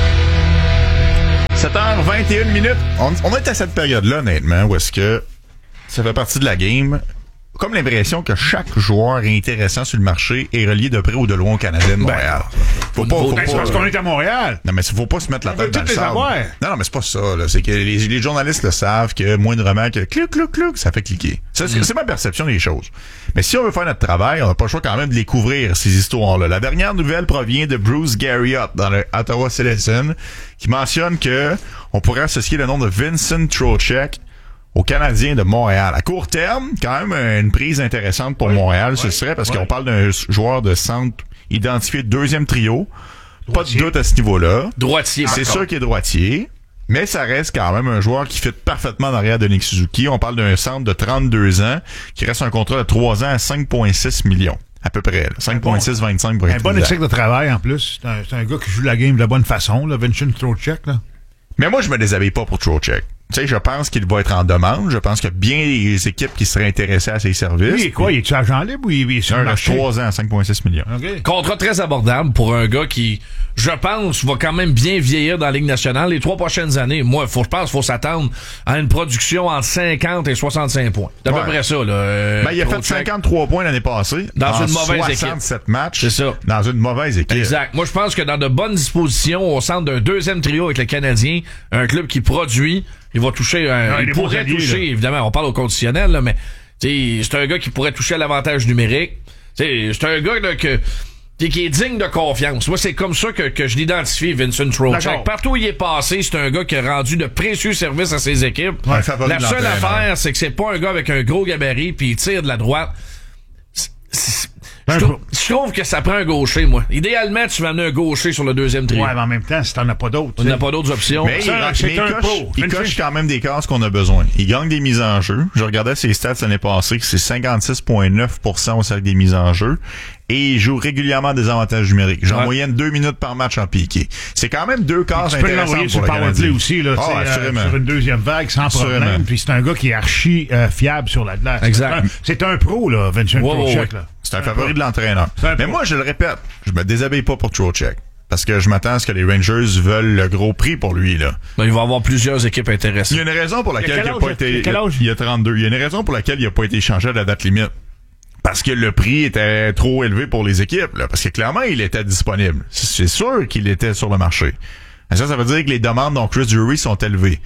sept heures vingt et une minutes. On, on est à cette période-là, honnêtement, où est-ce que ça fait partie de la game. Comme l'impression que chaque joueur intéressant sur le marché est relié de près ou de loin au Canadien de Montréal. Faut pas, faut Ben, c'est pas, parce qu'on est à Montréal. non, mais faut pas se mettre la On tête veut dans toutes le les sable. avoir. Non, non, mais c'est pas ça, là. C'est que les, les journalistes le savent que moindrement que clic, clic, clic, ça fait cliquer. Ça, c'est, c'est ma perception des choses. Mais si on veut faire notre travail, on n'a pas le choix quand même de les couvrir, ces histoires-là. La dernière nouvelle provient de Bruce Garriott dans le Ottawa Citizen, qui mentionne que on pourrait associer le nom de Vincent Trocheck aux Canadiens de Montréal. À court terme, quand même une prise intéressante pour oui, Montréal, oui, ce serait parce oui. qu'on parle d'un joueur de centre identifié deuxième trio. Droitier. Pas de doute à ce niveau-là. Droitier. C'est sûr qu'il est droitier, mais ça reste quand même un joueur qui fit parfaitement derrière de Nick Suzuki. On parle d'un centre de trente-deux ans qui reste un contrat de trois ans à cinq virgule six millions. À peu près. cinq virgule six vingt-cinq pour être Un bon éthique de travail en plus. C'est un, c'est un gars qui joue la game de la bonne façon, là, Vincent Trocheck. Là. Mais moi, je me déshabille pas pour Trocheck. Tu sais, je pense qu'il va être en demande. Je pense qu'il y a bien des équipes qui seraient intéressées à ses services. Oui, quoi, il est-tu agent libre ou il est sur le marché? trois ans à cinq virgule six millions. Okay. Contrat très abordable pour un gars qui, je pense, va quand même bien vieillir dans la Ligue nationale les trois prochaines années. Moi, faut, je pense qu'il faut s'attendre à une production entre cinquante et soixante-cinq points. C'est à ouais. peu près ça, là. Euh, ben, il a fait cinquante-trois points l'année passée. Dans en une mauvaise soixante-sept équipe. matchs. C'est ça. Dans une mauvaise équipe. Exact. Moi, je pense que dans de bonnes dispositions, au centre d'un deuxième trio avec le Canadien, un club qui produit, il va toucher un, non, il pourrait alliés, toucher, là. Évidemment, on parle au conditionnel, là, mais c'est un gars qui pourrait toucher à l'avantage numérique. C'est un gars là, que, qui est digne de confiance. Moi, c'est comme ça que, que je l'identifie, Vincent Trocheck. Partout où il est passé, c'est un gars qui a rendu de précieux services à ses équipes. Ouais, la seule affaire, c'est que c'est pas un gars avec un gros gabarit puis il tire de la droite. C'est, c'est, Je trouve, je trouve que ça prend un gaucher, moi. Idéalement, tu vas amener un gaucher sur le deuxième trio. Ouais, mais en même temps, si t'en as pas d'autres. On n'a pas d'autres options. Mais ça, il, mais il, coche, pro. il coche quand même des cases qu'on a besoin. Il gagne des mises en jeu. Je regardais ses stats l'année passée, que c'est cinquante-six virgule neuf pour cent au cercle des mises en jeu. Et il joue régulièrement des avantages numériques. J'ai en ouais. moyenne deux minutes par match en piqué. C'est quand même deux cases intéressantes pour le Canadien. Tu peux l'envoyer sur Powerplay aussi, là, oh, euh, sur une deuxième vague, sans assurément. Problème. Puis c'est un gars qui est archi euh, fiable sur la glace. Exact. C'est un, c'est un pro, là, Vincent wow, Trocheck. wow. Là. C'est un, un favori pro. de l'entraîneur. Mais moi, je le répète, je me déshabille pas pour Trocheck. Parce que je m'attends à ce que les Rangers veulent le gros prix pour lui, là. Ben, il va y avoir plusieurs équipes intéressées. Il y a une raison pour laquelle il n'a pas été... Il y a trente-deux. Il y a une raison pour laquelle il n'a pas été échangé à la date limite. Parce que le prix était trop élevé pour les équipes, là. Parce que clairement, il était disponible. C'est sûr qu'il était sur le marché. Et ça, ça veut dire que les demandes dont Chris Drury sont élevées.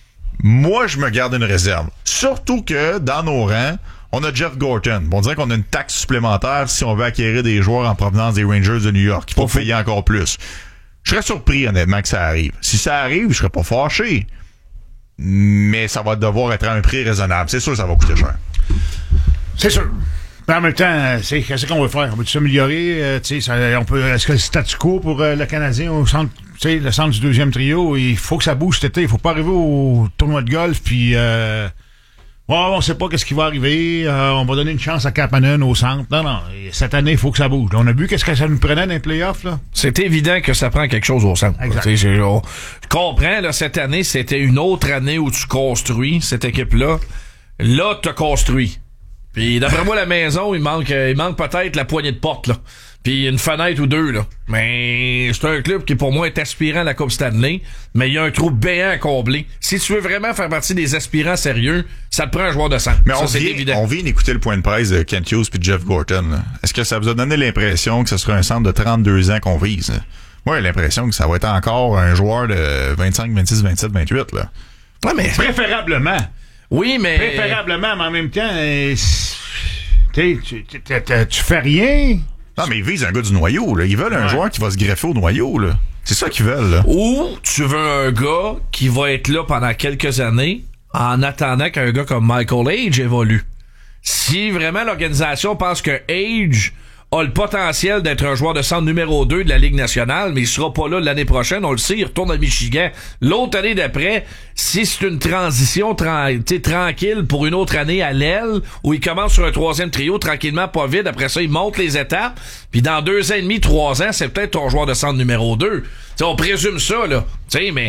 Moi, je me garde une réserve. Surtout que, dans nos rangs, on a Jeff Gorton. On dirait qu'on a une taxe supplémentaire si on veut acquérir des joueurs en provenance des Rangers de New York. Il faut Pas payer fou. encore plus. Je serais surpris, honnêtement, que ça arrive. Si ça arrive, je serais pas fâché. Mais ça va devoir être à un prix raisonnable. C'est sûr que ça va coûter cher. C'est sûr. Mais en même temps, c'est qu'est-ce qu'on veut faire? On veut s'améliorer? Euh, on peut, est-ce que le statu quo pour euh, le Canadien au centre, le centre du deuxième trio, il faut que ça bouge cet été. Il faut pas arriver au tournoi de golf puis euh, ouais, on sait pas qu'est-ce qui va arriver. Euh, on va donner une chance à Kapanen au centre. Non, non. Cette année, il faut que ça bouge. On a vu qu'est-ce que ça nous prenait dans les playoffs, là. C'est évident que ça prend quelque chose au centre. Exact. Je, on, je comprends, là, cette année, c'était une autre année où tu construis cette équipe-là. Là, tu as construit. Puis d'après moi, la maison, il manque il manque peut-être la poignée de porte, là. Puis une fenêtre ou deux, là. Mais c'est un club qui, pour moi, est aspirant à la Coupe Stanley, mais il y a un trou béant à combler. Si tu veux vraiment faire partie des aspirants sérieux, ça te prend un joueur de centre. Mais ça, on, c'est vient, évident. on vient d'écouter le point de presse de Kent Hughes puis de Jeff Gorton. Là. Est-ce que ça vous a donné l'impression que ce serait un centre de trente-deux ans qu'on vise? Là? Moi, j'ai l'impression que ça va être encore un joueur de vingt-cinq, vingt-six, vingt-sept, vingt-huit, là. Ouais, mais... Préférablement. Oui, mais... Préférablement, mais en même temps... Euh, Tu, tu, tu, tu fais rien. Non, mais ils visent un gars du noyau, là. Ils veulent un ouais. joueur qui va se greffer au noyau, là. C'est ça qu'ils veulent, là. Ou tu veux un gars qui va être là pendant quelques années en attendant qu'un gars comme Michael Age évolue. Si vraiment l'organisation pense que Age a le potentiel d'être un joueur de centre numéro deux de la Ligue nationale, mais il sera pas là l'année prochaine, on le sait, il retourne à Michigan. L'autre année d'après, si c'est une transition tra- tranquille pour une autre année à l'aile, où il commence sur un troisième trio, tranquillement, pas vite, après ça, il monte les étapes, puis dans deux ans et demi, trois ans, c'est peut-être ton joueur de centre numéro deux. T'sais, on présume ça, là. T'sais, mais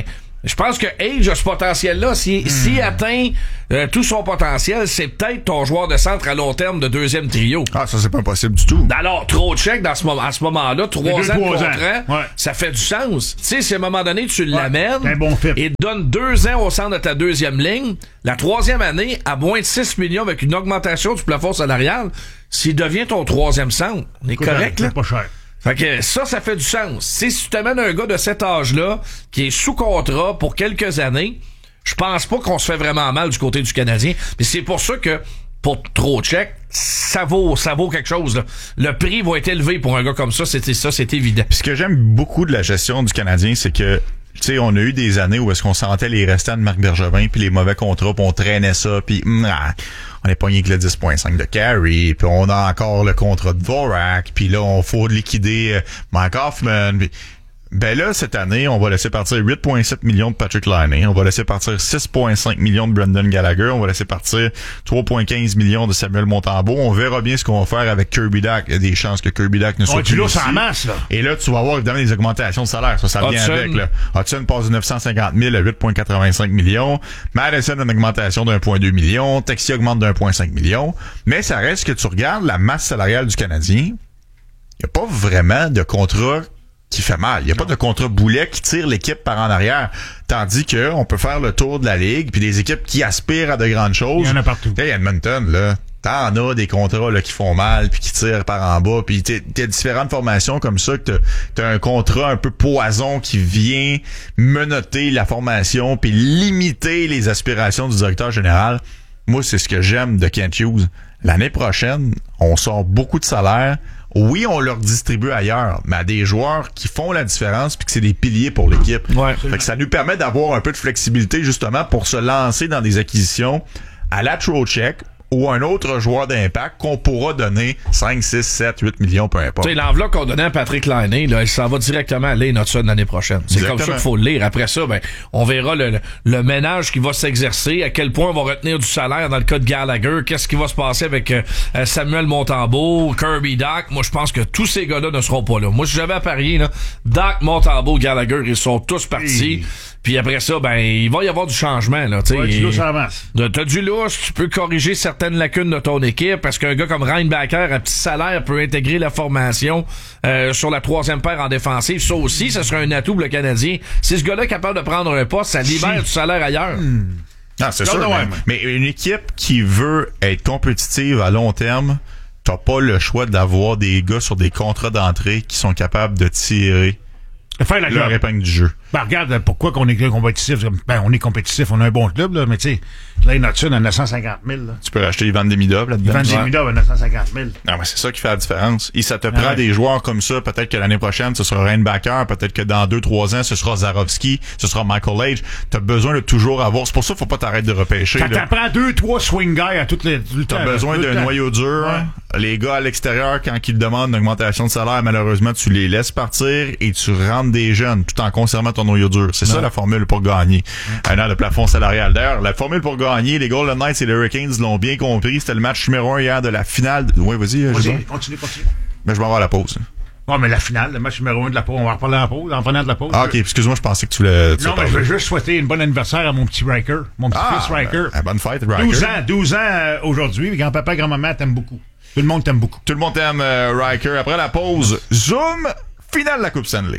Je pense que Age a ce potentiel-là. S'il, mmh. s'il atteint euh, tout son potentiel, c'est peut-être ton joueur de centre à long terme de deuxième trio. Ah, ça, c'est pas possible du tout. Alors, Trocheck, dans ce moment, à ce moment-là, trois deux, ans de trois contrat, ans. Ouais. ça fait du sens. Tu sais, si à un moment donné, tu ouais. l'amènes un bon fit. et donnes deux ans au centre de ta deuxième ligne, la troisième année, à moins de six millions avec une augmentation du plafond salarial, s'il devient ton troisième centre, on est Écoute, correct, là? C'est pas cher. Fait que ça, ça fait du sens. Si tu t'amènes un gars de cet âge-là, qui est sous contrat pour quelques années, je pense pas qu'on se fait vraiment mal du côté du Canadien. Mais c'est pour ça que, pour Trocheck, ça vaut, ça vaut quelque chose, là. Le prix va être élevé pour un gars comme ça, c'était ça, c'est évident. Puis ce que j'aime beaucoup de la gestion du Canadien, c'est que, tu sais, on a eu des années où est-ce qu'on sentait les restants de Marc Bergevin puis les mauvais contrats, puis on traînait ça, puis ah, on est pogné avec le dix virgule cinq de Carey, puis on a encore le contrat de Dvorak, puis là, on faut liquider euh, Mike Hoffman. Pis, ben là, cette année, on va laisser partir huit virgule sept millions de Patrick Laine, on va laisser partir six virgule cinq millions de Brendan Gallagher, on va laisser partir trois virgule quinze millions de Samuel Montembeault. On verra bien ce qu'on va faire avec Kirby Dach. Il y a des chances que Kirby Dach ne soit ouais, plus tu l'as ici. en masse, là. Et là, tu vas avoir évidemment des augmentations de salaire. Ça, ça vient Hudson. avec, là. Hudson passe de neuf cent cinquante mille à huit virgule quatre-vingt-cinq millions. Madison a une augmentation d'un virgule deux million. Texie augmente d'un virgule cinq million. Mais ça reste que tu regardes la masse salariale du Canadien. Il n'y a pas vraiment de contrat qui fait mal. Il n'y a pas de contrat boulet qui tire l'équipe par en arrière. Tandis que on peut faire le tour de la ligue, puis des équipes qui aspirent à de grandes choses. Il y en a partout. Hey, Edmonton, là, t'en as des contrats là, qui font mal, puis qui tirent par en bas, puis t'as, t'as différentes formations comme ça, que t'as, t'as un contrat un peu poison qui vient menotter la formation, puis limiter les aspirations du directeur général. Moi, c'est ce que j'aime de Kent Hughes. L'année prochaine, on sort beaucoup de salaire. Oui, on leur distribue ailleurs, mais à des joueurs qui font la différence puis que c'est des piliers pour l'équipe. Ouais. Fait que ça nous permet d'avoir un peu de flexibilité justement pour se lancer dans des acquisitions à la Trocheck ou un autre joueur d'impact qu'on pourra donner cinq, six, sept, huit millions, peu importe. Tu sais, l'enveloppe qu'on donnait à Patrick Laine, là, ça va directement à Lane Hudson l'année prochaine. C'est Exactement. comme ça qu'il faut le lire. Après ça, ben, on verra le, le, le ménage qui va s'exercer, à quel point on va retenir du salaire dans le cas de Gallagher, qu'est-ce qui va se passer avec euh, Samuel Montembeault, Kirby Dach. Moi, je pense que tous ces gars-là ne seront pas là. Moi, si j'avais à parier, là, Dach, Montembeault, Gallagher, ils sont tous partis. Oui. Puis après ça, ben, il va y avoir du changement, là, tu sais. Ouais, tu l'as en masse. T'as du lousse, tu peux corriger certaines lacunes de ton équipe parce qu'un gars comme Reinbacker à petit salaire peut intégrer la formation euh, sur la troisième paire en défensive. Ça aussi, ce serait un atout pour le Canadien. Si ce gars-là est capable de prendre un poste, ça libère du salaire ailleurs. Hmm. Ah, c'est Non, sûr. non, mais, ouais. mais une équipe qui veut être compétitive à long terme, t'as pas le choix d'avoir des gars sur des contrats d'entrée qui sont capables de tirer Faire la leur job. épingle du jeu. Ben, regarde, pourquoi qu'on est compétitif? Ben, on est compétitif, on a un bon club, là, mais tu sais, Lane Hudson à neuf cent cinquante mille, là. Tu peux racheter Ivan Demidov là-dedans. Van Demidov à neuf cent cinquante mille. Non, mais c'est ça qui fait la différence. Et ça te prend ouais. des joueurs comme ça. Peut-être que l'année prochaine, ce sera Reinbacker. Peut-être que dans deux, trois ans, ce sera Zarovski. Ce sera Michael Age. T'as besoin de toujours avoir. C'est pour ça qu'il faut pas t'arrêter de repêcher. Ça là. t'apprend deux, trois swing guys à toutes les, tout le temps. T'as besoin tout le d'un temps. noyau dur. Ouais. Les gars à l'extérieur, quand ils te demandent une augmentation de salaire, malheureusement, tu les laisses partir et tu rentres des jeunes tout en conservant ton noyau dur. C'est ça la formule pour gagner. Un an de plafond salarial. D'ailleurs, la formule pour gagner, les Golden Knights et les Hurricanes l'ont bien compris. C'était le match numéro un hier de la finale. De... Ouais, vas-y, Vas-y, Gilbert. continue, continue. Mais je vais avoir la pause. Non, mais la finale, le match numéro un de la pause, on va en reparler en pause, en prenant de la pause. Ah, ok, excuse-moi, je pensais que tu le. Non, mais je veux juste souhaiter une bonne anniversaire à mon petit Riker, mon petit Ah, fils Riker. ben, bonne fête, Riker. douze ans, douze ans euh, aujourd'hui, grand-papa, grand-maman t'aiment beaucoup. Tout le monde t'aime beaucoup. Tout le monde t'aime, euh, Riker. Après la pause, zoom, finale de la Coupe Stanley.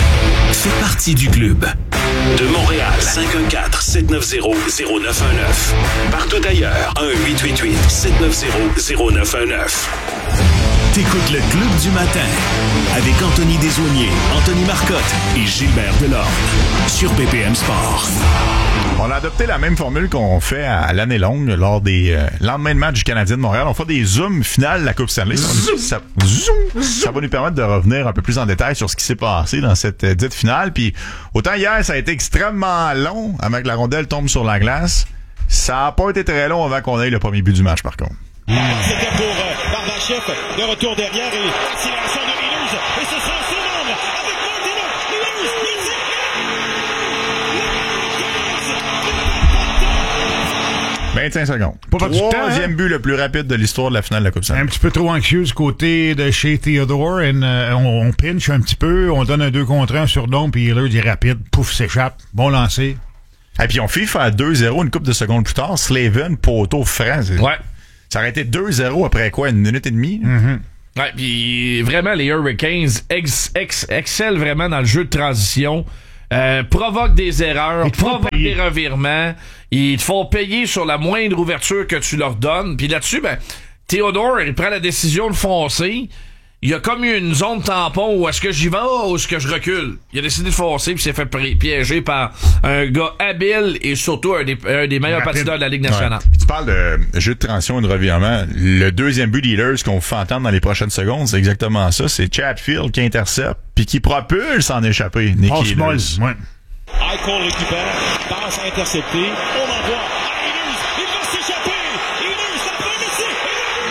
Fais partie du club. De Montréal, cinq un quatre, sept neuf zéro, zéro neuf un neuf. Partout ailleurs, un huit huit huit, sept neuf zéro, zéro neuf un neuf. T'écoutes le Club du matin avec Anthony Desaulniers, Anthony Marcotte et Gilbert Delorme sur B P M Sport. On a adopté la même formule qu'on fait à l'année longue lors des euh, lendemains de match du Canadien de Montréal. On fait des zooms finales de la Coupe Stanley. Ça, ça, zoom, ça va nous permettre de revenir un peu plus en détail sur ce qui s'est passé dans cette euh, dite finale. Puis autant hier, ça a été extrêmement long avant que la rondelle tombe sur la glace. Ça n'a pas été très long avant qu'on ait le premier but du match, par contre. C'était pour euh, Barbachef, de retour derrière et accélération de Hughes. Et ce sera Simon avec Martino. Hughes, il tire. vingt-cinq secondes. Pas perdu de temps, Troisième hein? but le plus rapide de l'histoire de la finale de la Coupe Stanley. Un petit peu trop anxieux du côté de chez Theodore. Et, euh, on, on pinch un petit peu, on donne un deux contre un sur Dome, puis Hillard est rapide, pouf, s'échappe, bon lancer. Et puis on fait faire deux zéro une couple de secondes plus tard. Slavin, poteau franc. Ouais. Ça aurait été deux zéro après quoi, une minute et demie? Mm-hmm. Ouais, puis vraiment, les Hurricanes ex, ex, excellent vraiment dans le jeu de transition. Euh, provoquent des erreurs, provoquent des revirements. Ils te font payer sur la moindre ouverture que tu leur donnes. Puis là-dessus, ben, Theodore, il prend la décision de foncer. Il y a comme une zone tampon où est-ce que j'y vais ou est-ce que je recule. Il a décidé de foncer puis s'est fait piéger par un gars habile et surtout un des, un des meilleurs Rapide. patineurs de la Ligue nationale. Ouais. Tu parles de jeu de transition et de revirement. Le deuxième but d'Ehlers qu'on vous fait entendre dans les prochaines secondes, c'est exactement ça. C'est Chatfield qui intercepte puis qui propulse en échapper. Nicky Passe molle, Ehlers. ouais. Eichel récupère, passe interceptée, on envoie à Ehlers, il va s'échapper, Ehlers, la fin de c'est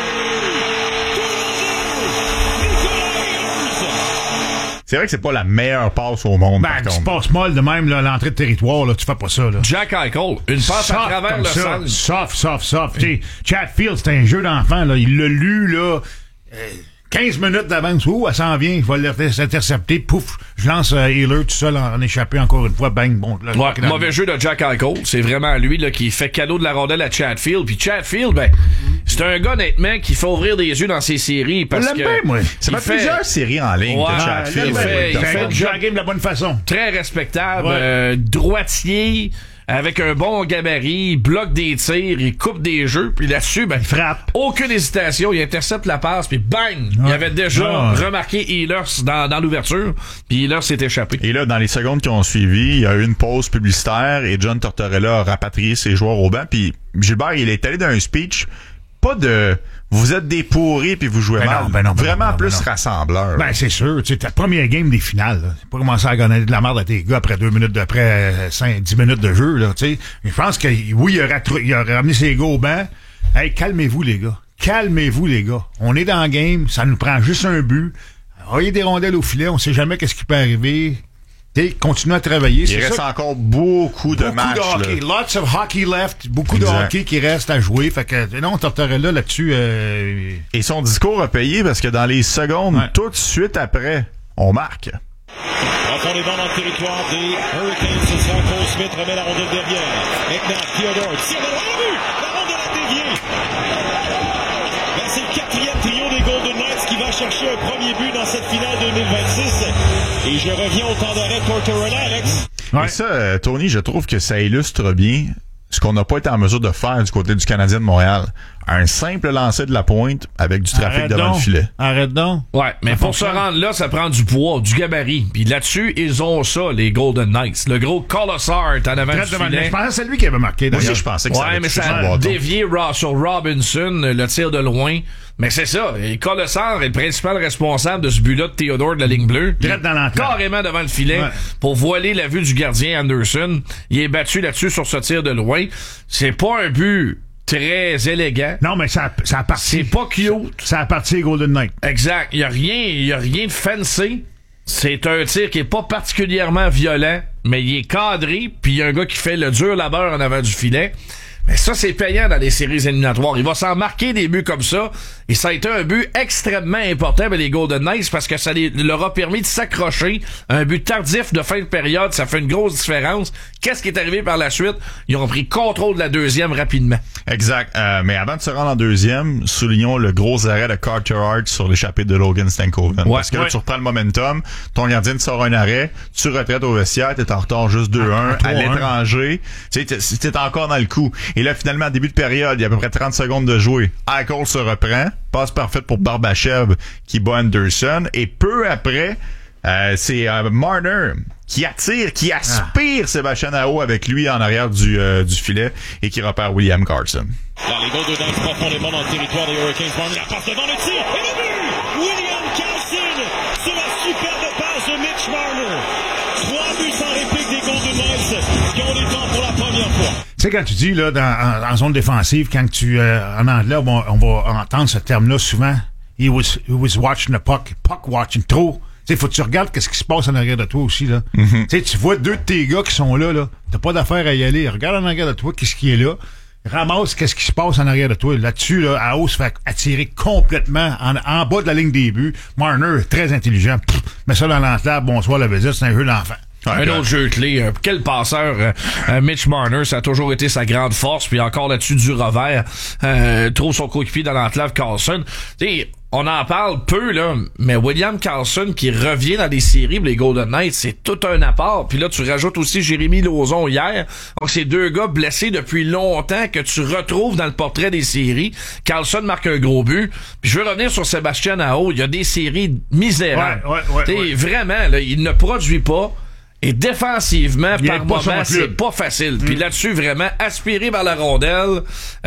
C'est vrai que c'est pas la meilleure passe au monde, Ben, par tu contre. passes molle de même, là, l'entrée de territoire, là, tu fais pas ça, là. Jack Eichel, une passe Soft à travers comme le ça, centre. soft, soft, soft. T'sais, Chatfield, c'est un jeu d'enfant, là. Il l'a lu, là, euh, quinze minutes d'avance. Ouh, elle s'en vient, il va l'intercepter. Pouf, je lance euh, Healer tout seul en, en échappé encore une fois. Bang, bon. Là, Ouais, dans- mauvais jeu de Jack Eichel. C'est vraiment lui là, qui fait cadeau de la rondelle à Chatfield. Puis Chatfield, ben, c'est un gars, honnêtement, qui fait ouvrir des yeux dans ses séries. Parce Je l'aime que bien, moi. C'est il pas fait plusieurs séries en ligne Ouais, de il Chatfield. fait- ouais, il de fait fond. le job game de la bonne façon. très respectable, Ouais. euh, droitier, avec un bon gabarit, il bloque des tirs, il coupe des jeux, puis là-dessus, ben, Il frappe. aucune hésitation, il intercepte la passe, puis bang! Il Ouais. avait déjà Ouais. remarqué Ehlers dans, dans l'ouverture, puis Ehlers s'est échappé. Et là, dans les secondes qui ont suivi, il y a eu une pause publicitaire et John Tortorella a rapatrié ses joueurs au banc. Puis Gilbert, il est allé dans un speech, pas de « vous êtes des pourris puis vous jouez Ben mal non, ben non, ben vraiment non, ben plus non. rassembleur. Ben, c'est sûr. Tu sais, ta première game des finales, là. C'est pas commencer à gagner de la merde à tes gars après deux minutes, d'après euh, cinq, dix minutes de jeu, là, tu sais. Je pense que, oui, il a, rattrou- il a ramené ses gars au banc. Hey, calmez-vous, les gars. Calmez-vous, les gars. On est dans le game. Ça nous prend juste un but. Envoyez des rondelles au filet. On sait jamais qu'est-ce qui peut arriver. T'sais, continuez à travailler. il C'est reste ça. encore beaucoup de Beaucoup matchs. de hockey. là. Lots of hockey left. Beaucoup de Exact. hockey qui reste à jouer. Fait que, non, Tortorella, là-dessus, euh, Et son discours a payé parce que dans les secondes, Ouais. tout de suite après, on marque. Profondément dans le territoire des Hurricanes, ce sera Cole Smith, remet la rondelle derrière. Maintenant, Theodore, tire de loin, but! La rondelle a dévié. Ben, c'est le quatrième trio des Golden Knights qui va chercher un premier but dans cette finale deux mille vingt-six. Et je reviens au temps d'arrêt Tortorella, Alex. ouais. Et ça, euh, Tony, je trouve que ça illustre bien ce qu'on n'a pas été en mesure de faire du côté du Canadien de Montréal. Un simple lancer de la pointe avec du trafic Arrête devant donc. le filet. Arrête donc. Ouais, mais Ça pour fonctionne. se rendre là, ça prend du poids, du gabarit. Puis là-dessus, ils ont ça, les Golden Knights. Le gros Colossar en avant Très du devant- filet. Je pensais que c'est lui qui avait marqué, Moi d'ailleurs. aussi, je pensais que ça Ouais, allait mais toucher ça son a bâton. dévié Ra- sur Robinson, le tir de loin. Mais c'est ça. Et Colossar est le principal responsable de ce but-là de Theodore de la ligne bleue. Il Direct est dans l'entrée. carrément devant le filet Ouais. pour voiler la vue du gardien Anderson. Il est battu là-dessus sur ce tir de loin. C'est pas un but très élégant. Non, mais ça, ça a parti. C'est pas cute. Ça a parti les Golden Knights. Exact. Il y a rien, il y a rien de fancy. C'est un tir qui est pas particulièrement violent, mais il est cadré, puis il y a un gars qui fait le dur labeur en avant du filet. Mais ça, c'est payant dans les séries éliminatoires. Il va s'en marquer des buts comme ça. Et ça a été un but extrêmement important pour les Golden Knights parce que ça les- leur a permis de s'accrocher. Un but tardif de fin de période, ça fait une grosse différence. Qu'est-ce qui est arrivé par la suite? Ils ont pris contrôle de la deuxième rapidement. Exact. Euh, mais avant de se rendre en deuxième, soulignons le gros arrêt de Carter Hart sur l'échappée de Logan Stankoven. Ouais, Parce que là, ouais. tu reprends le momentum, ton gardien te sort un arrêt, tu retraites au vestiaire, t'es en retard juste deux un, Ah, à l'étranger. Tu sais, t'es- t'es encore dans le coup. Et là, finalement, début de période, il y a à peu près trente secondes de jouer. Eichel se reprend, passe parfaite pour Barbashev qui bat Anderson. Et peu après, euh, c'est euh, Marner qui attire, qui aspire Sébastien Aho avec lui en arrière du, euh, du filet et qui repère William Carlson. Là, les Golden Knights profondément dans le territoire des Hurricanes. Marner la passe devant le tir. Et le but! William Carlson sur la superbe passe de Mitch Marner. Trois buts sans réplique des Golden Knights qui ont les temps pour la première fois. Tu sais, quand tu dis, là, dans, en, en zone défensive, quand tu, euh, en anglais, on, on va entendre ce terme-là souvent. He was, he was watching the puck. Puck watching. Trop. Tu sais, faut que tu regardes qu'est-ce qui se passe en arrière de toi aussi, là. Tu sais, tu vois deux de tes gars qui sont là, là. T'as pas d'affaire à y aller. Regarde en arrière de toi, qu'est-ce qui est là. ramasse qu'est-ce qui se passe en arrière de toi. Là-dessus, là, à hausse, fait attirer complètement en, en bas de la ligne des buts. Marner, très intelligent. Pff, met ça dans l'entlave, bonsoir la visite, c'est un jeu d'enfant. Un autre jeu clé. Euh, quel passeur, euh, euh, Mitch Marner, ça a toujours été sa grande force. Puis encore là-dessus, du revers, euh, trouve son coéquipier dans l'enclave Carlson. T'sais, on en parle peu, là, mais William Karlsson qui revient dans les séries pour les Golden Knights, c'est tout un apport. Puis là, tu rajoutes aussi Jérémy Lauzon hier. Donc, c'est deux gars blessés depuis longtemps que tu retrouves dans le portrait des séries. Karlsson marque un gros but. Puis je veux revenir sur Sébastien Aho. Il y a des séries misérables. Ouais, ouais, ouais, ouais. Vraiment, là, il ne produit pas. Et défensivement, il par moment, c'est pas facile. Mm. Puis là-dessus, vraiment, aspiré par la rondelle.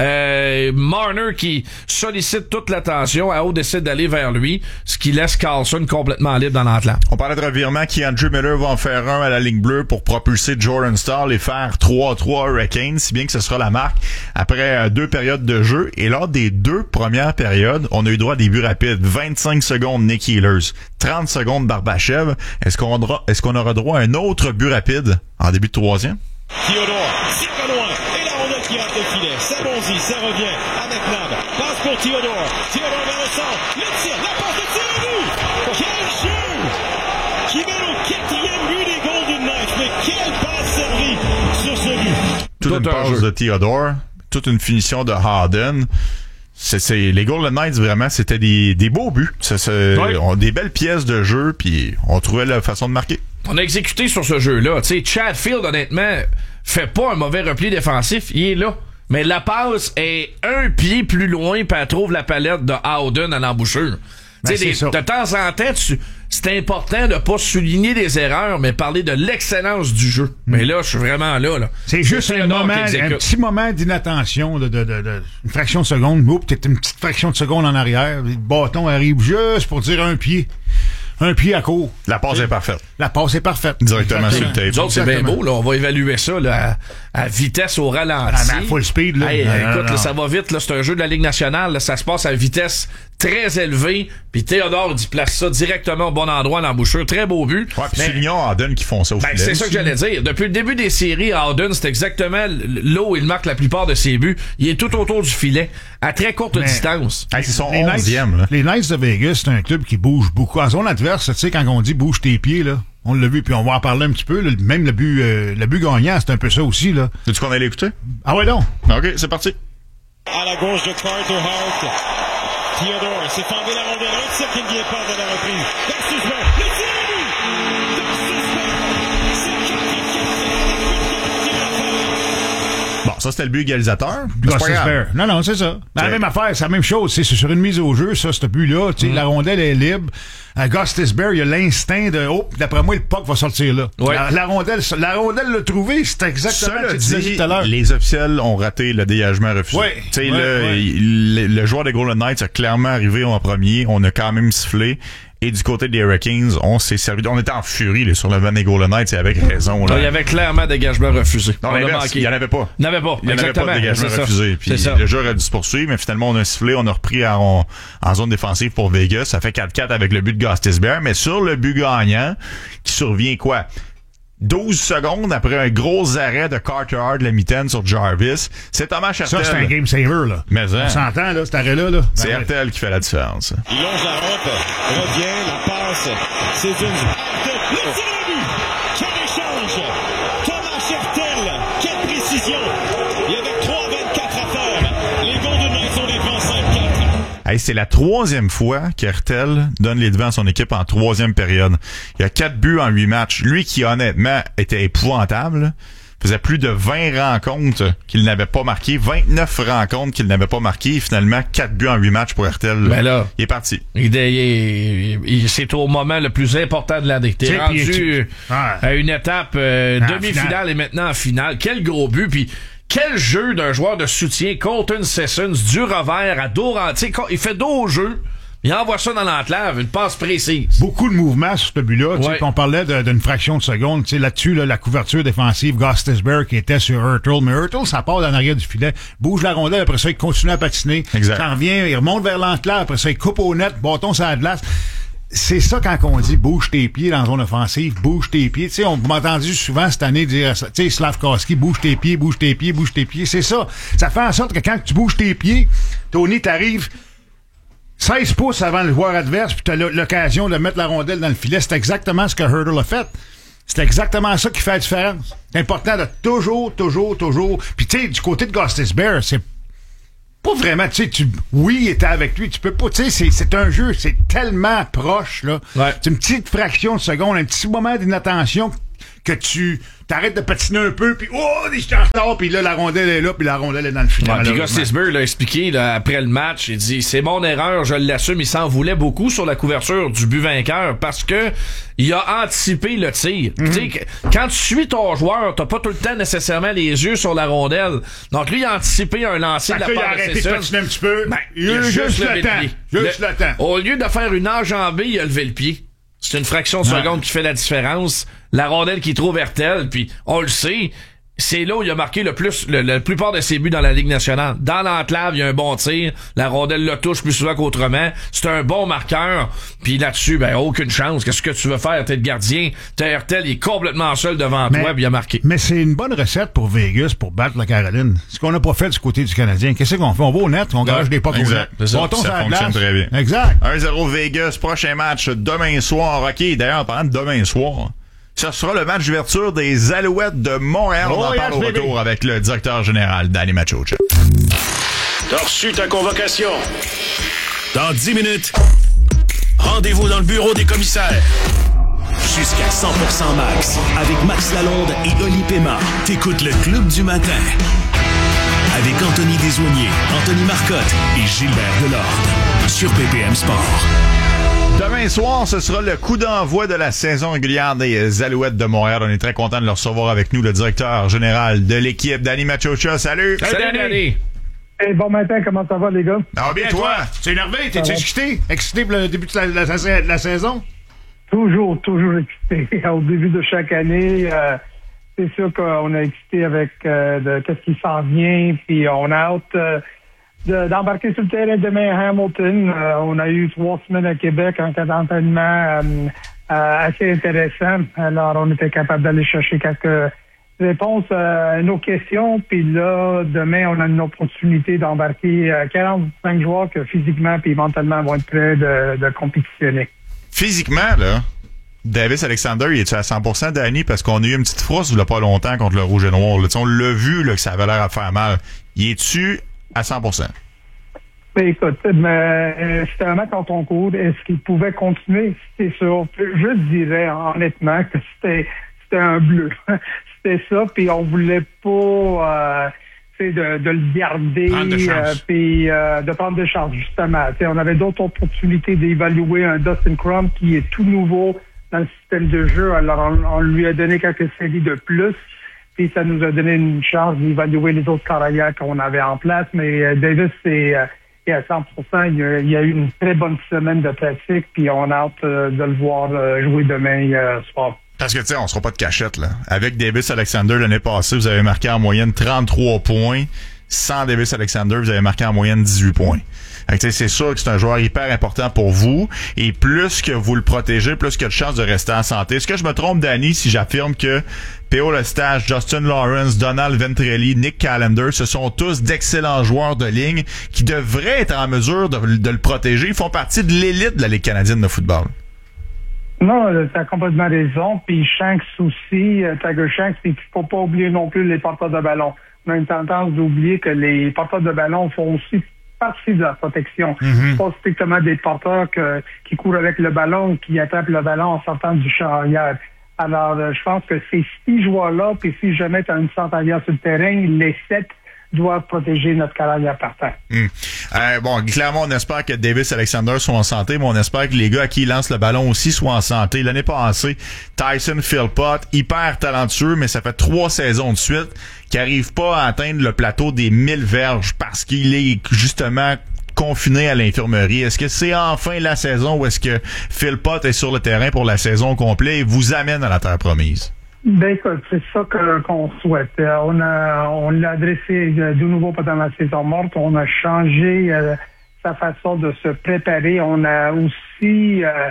Euh, Marner qui sollicite toute l'attention. Aho décide d'aller vers lui, ce qui laisse Karlsson complètement libre dans l'entente. On parlait de revirement. Keandre Miller va en faire un à la ligne bleue pour propulser Jordan Staal et faire trois à trois Hurricanes, si bien que ce sera la marque après euh, deux périodes de jeu. Et lors des deux premières périodes, on a eu droit à des buts rapides. vingt-cinq secondes Nick Ehlers, trente secondes Barbashev. Est-ce qu'on aura, est-ce qu'on aura droit à un autre but rapide en début de troisième? Theodore, c'est pas loin. Et la rondelle qui rate le filet. Ça bonzit, ça revient. Avec Nab. Passe pour Theodore. Theodore vers le centre. Le tir, la passe de tir à but. Quel jeu! Qui mène au quatrième but des Golden Knights. Mais quelle passe servie sur ce but. Toute une passe de Theodore. Toute une finition de Harden. C'est, c'est, les Golden Knights, vraiment, c'était des, des beaux buts. C'est, c'est, oui. On des belles pièces de jeu, puis on trouvait la façon de marquer. On a exécuté sur ce jeu-là. Tu sais, Chatfield, honnêtement, fait pas un mauvais repli défensif. Il est là. Mais la passe est un pied plus loin, puis elle trouve la palette de Howden à l'embouchure. Ben, des, de temps en temps, tu, c'est important de pas souligner des erreurs, mais parler de l'excellence du jeu. Mm. Mais là, je suis vraiment là. là. C'est juste un moment, un petit moment d'inattention, de, de, de, de une fraction de seconde. Oups, peut-être une petite fraction de seconde en arrière. Le bâton arrive juste pour dire un pied. Un pied à court. La passe est parfaite. La passe est parfaite. Directement Exactement. Sur le tape. Nous autres, c'est bien beau. Là. On va évaluer ça là, à, à vitesse au ralenti. Ah, à full speed. Là. Hey, non, écoute, non, non. Là, ça va vite. Là, c'est un jeu de la Ligue nationale. Là, ça se passe à vitesse très élevée. Puis Théodore, il place ça directement au bon endroit à l'embouchure. Très beau but. Ouais, puis soulignons Howden qui font ça au ben, filet. C'est ça que j'allais dire. Depuis le début des séries, Howden, c'est exactement là où il marque la plupart de ses buts. Il est tout autour du filet, à très courte mais, distance. Hey, c'est son onzième. Là. Les Knights de Vegas, c'est un club qui bouge beaucoup. En zone adverse, tu sais, quand on dit bouge tes pieds, là, on l'a vu, puis on va en parler un petit peu. Là, même le but, euh, le but gagnant, c'est un peu ça aussi. Là. Veux-tu qu'on allait écouter? Ah ouais, non. OK, c'est parti. À la gauche de Carter Hart. Theodore s'est fendé la rondelle. Un tir qui ne vient pas de la reprise. Gostisbehere, le tir à but! Gostisbehere, Bon, ça, c'était le but égalisateur. Gostisbehere. Non, non, c'est ça. C'est la même affaire, c'est la même chose. C'est sur une mise au jeu, ça, ce but-là. Mm. La rondelle est libre. À Gostisbehere, il y a l'instinct de oh, d'après moi, le puck va sortir là. Ouais. La, la rondelle, la rondelle l'a trouvé, c'est exactement ce que tu disais tout à l'heure. Les officiels ont raté le dégagement refusé. Ouais, tu sais, ouais, le, ouais. le, le joueur des Golden Knights a clairement arrivé en premier. On a quand même sifflé. Et du côté des Hurricanes, on s'est servi. On était en furie là, sur le van des Golden Knights et avec raison. Là. Il y avait clairement dégagement refusé. Non, il n'y en avait pas. Il n'y en avait pas. Il n'y en avait pas de dégagement c'est refusé. Puis le jeu aurait dû se poursuivre, mais finalement, on a sifflé. On a repris en, en zone défensive pour Vegas. Ça fait quatre quatre avec le but de Gostisbehere. Mais sur le but gagnant, qui survient quoi? douze secondes après un gros arrêt de Carter Hart, la mitaine sur Jarvis. C'est Thomas Hertel. Ça, c'est un game saver, là. Mais hein, on s'entend, là, cet arrêt-là, là. C'est ben, Hertel ouais. qui fait la différence. Il longe la rampe, revient, la passe. C'est une... Le tir à but! Quel échange! Thomas Hertel! Quelle précision! Il y avait trois vingt-quatre à faire. Les Golden Knights sont devant cinq quatre. Hey, c'est la troisième fois qu'Hertel donne les devants à son équipe en troisième période. Il y a quatre buts en huit matchs. Lui qui, honnêtement, était épouvantable, faisait plus de vingt rencontres qu'il n'avait pas marqué, vingt-neuf rencontres qu'il n'avait pas marqué, et finalement, quatre buts en huit matchs pour Hertel. Ben là, il est parti. Il, il, il, c'est au moment le plus important de l'année. T'es rendu tu... ah. à une étape euh, demi-finale finale. Et maintenant en finale. Quel gros but, puis quel jeu d'un joueur de soutien, Colton Sissons, du revers à dos rentré. Il fait dos au jeu. Il envoie ça dans l'enclave, une passe précise. Beaucoup de mouvements sur ce but-là. Ouais. On parlait de, d'une fraction de seconde. Là-dessus, là, la couverture défensive, Gostisbehere qui était sur Hurtle. Mais Hurtle, ça part dans l'arrière du filet. Bouge la rondelle, après ça, il continue à patiner. Exact. Ça revient, il remonte vers l'enclave. Après ça, il coupe au net, bâton sur la glace. c'est ça quand on dit bouge tes pieds dans la zone offensive, bouge tes pieds. Tu sais, on m'a entendu souvent cette année dire, tu sais, Slavkovski, bouge tes pieds, bouge tes pieds, bouge tes pieds. C'est ça. Ça fait en sorte que quand tu bouges tes pieds, Tony, t'arrives seize pouces avant le joueur adverse, puis t'as l'occasion de mettre la rondelle dans le filet. C'est exactement ce que Hurdle a fait. C'est exactement ça qui fait la différence. C'est important de toujours, toujours, toujours. Puis tu sais, du côté de Gostisbehere, c'est pas vraiment, tu sais, tu, oui, il était avec lui, tu peux pas, tu sais, c'est, c'est un jeu, c'est tellement proche, là. Ouais. C'est une petite fraction de seconde, un petit moment d'inattention que tu t'arrêtes de patiner un peu, puis oh, je suis en retard, puis là, la rondelle est là, puis la rondelle est dans le filet. Ouais, puis Gostisbehere l'a expliqué là, après le match, il dit, c'est mon erreur, je l'assume, il s'en voulait beaucoup sur la couverture du but vainqueur, parce que il a anticipé le tir. Mm-hmm. Tu sais, quand tu suis ton joueur, t'as pas tout le temps nécessairement les yeux sur la rondelle. Donc lui, il a anticipé un lancer de la part de il a arrêté de patiner un petit peu, ben, il a juste, juste le, le temps. Juste le, le temps. Au lieu de faire une enjambée, il a levé le pied. C'est une fraction de seconde ouais. qui fait la différence. La rondelle qui trouve Hertel, puis on le sait, c'est là où il a marqué le plus, le, la plupart de ses buts dans la Ligue nationale. Dans l'enclave, il y a un bon tir. La rondelle le touche plus souvent qu'autrement. C'est un bon marqueur. Puis là-dessus, ben, aucune chance. Qu'est-ce que tu veux faire? T'es le gardien. T'as Hertel, il est complètement seul devant mais, toi, puis il a marqué. Mais c'est une bonne recette pour Vegas pour battre la Caroline. Ce qu'on n'a pas fait du côté du Canadien. Qu'est-ce qu'on fait? On va au net, on gage ouais, des pas au net. Ça, ça fonctionne très bien. Exact. un zéro Vegas, prochain match demain soir. OK, d'ailleurs, en parlant de demain soir, ce sera le match d'ouverture des Alouettes de Montréal. Oh, on en yes, parle au baby. Retour avec le directeur général, Danny Machocha. T'as reçu ta convocation. Dans dix minutes, rendez-vous dans le bureau des commissaires. Jusqu'à cent pour cent max, avec Max Lalonde et Oli Pema. T'écoutes le Club du matin. Avec Anthony Desoigniers, Anthony Marcotte et Gilbert Delorde. Sur P P M Sport. Demain soir, ce sera le coup d'envoi de la saison régulière des Alouettes de Montréal. On est très content de le recevoir avec nous, le directeur général de l'équipe, Danny Machocha. Salut! Salut, Salut Danny! Hey, bon matin, comment ça va, les gars? Ah, bien, toi? Tu es énervé? T'es excité? Excité pour le début de la, la, la, la saison? Toujours, toujours excité. Au début de chaque année, euh, c'est sûr qu'on a excité avec euh, de, qu'est-ce qui s'en vient, puis on a hâte... Euh, De, d'embarquer sur le terrain demain à Hamilton. Euh, on a eu trois semaines à Québec en cas d'entraînement euh, euh, assez intéressant. Alors, on était capable d'aller chercher quelques réponses euh, à nos questions. Puis là, demain, on a une opportunité d'embarquer euh, quarante-cinq joueurs que physiquement et mentalement vont être prêts de, de compétitionner. Physiquement, là, Davis Alexander, il est-tu à cent pour cent, Danny? Parce qu'on a eu une petite frousse il n'y a pas longtemps contre le Rouge et Noir. Là. On l'a vu là, que ça avait l'air à faire mal. Il est-tu à cent pour cent? Ben, écoute, mais, euh, c'était un match en concours. Est-ce qu'il pouvait continuer? C'est sûr. Je dirais honnêtement que c'était, c'était un bleu. C'était ça, puis on voulait pas euh, de, de le garder euh, puis euh, de prendre des chances, justement. T'sais, on avait d'autres opportunités d'évaluer un Dustin Crum qui est tout nouveau dans le système de jeu. Alors, on, on lui a donné quelques séries de plus. Puis ça nous a donné une chance d'évaluer les autres carrières qu'on avait en place. Mais euh, Davis, c'est euh, est à cent pour cent. Il y, a, il y a eu une très bonne semaine de pratique. Puis on a hâte euh, de le voir euh, jouer demain euh, soir. Parce que, tu sais, on sera pas de cachette, là. Avec Davis Alexander, l'année passée, vous avez marqué en moyenne trente-trois points. Sans Davis Alexander, vous avez marqué en moyenne dix-huit points. C'est sûr que c'est un joueur hyper important pour vous. Et plus que vous le protégez, plus qu'il y a de chances de rester en santé. Est-ce que je me trompe, Danny, si j'affirme que P O Lestage, Justin Lawrence, Donald Ventrelli, Nick Callender, ce sont tous d'excellents joueurs de ligne qui devraient être en mesure de, de le protéger. Ils font partie de l'élite de la Ligue canadienne de football. Non, t'as complètement raison. Puis Shanks aussi, Tiger Shanks, puis il faut pas oublier non plus les porteurs de ballon. On a une tendance d'oublier que les porteurs de ballon font aussi partie de la protection. Mm-hmm. Pas strictement des porteurs que, qui courent avec le ballon, qui attrapent le ballon en sortant du champ arrière. Alors, euh, je pense que ces six joueurs-là, puis si jamais tu as une centre arrière sur le terrain, les sept doivent protéger notre carrière partant. Mm. Euh, bon, clairement, on espère que Davis Alexander soit en santé, mais on espère que les gars à qui ils lancent le ballon aussi soient en santé. L'année passée, Tyson Philpott, hyper talentueux, mais ça fait trois saisons de suite qu'il n'arrive pas à atteindre le plateau des mille verges parce qu'il est justement confiné à l'infirmerie. Est-ce que c'est enfin la saison où est-ce que Philpott est sur le terrain pour la saison complète et vous amène à la terre promise? Ben écoute, c'est ça que, qu'on souhaite. Euh, on a on l'a adressé euh, de nouveau pendant la saison morte. On a changé euh, sa façon de se préparer. On a aussi euh,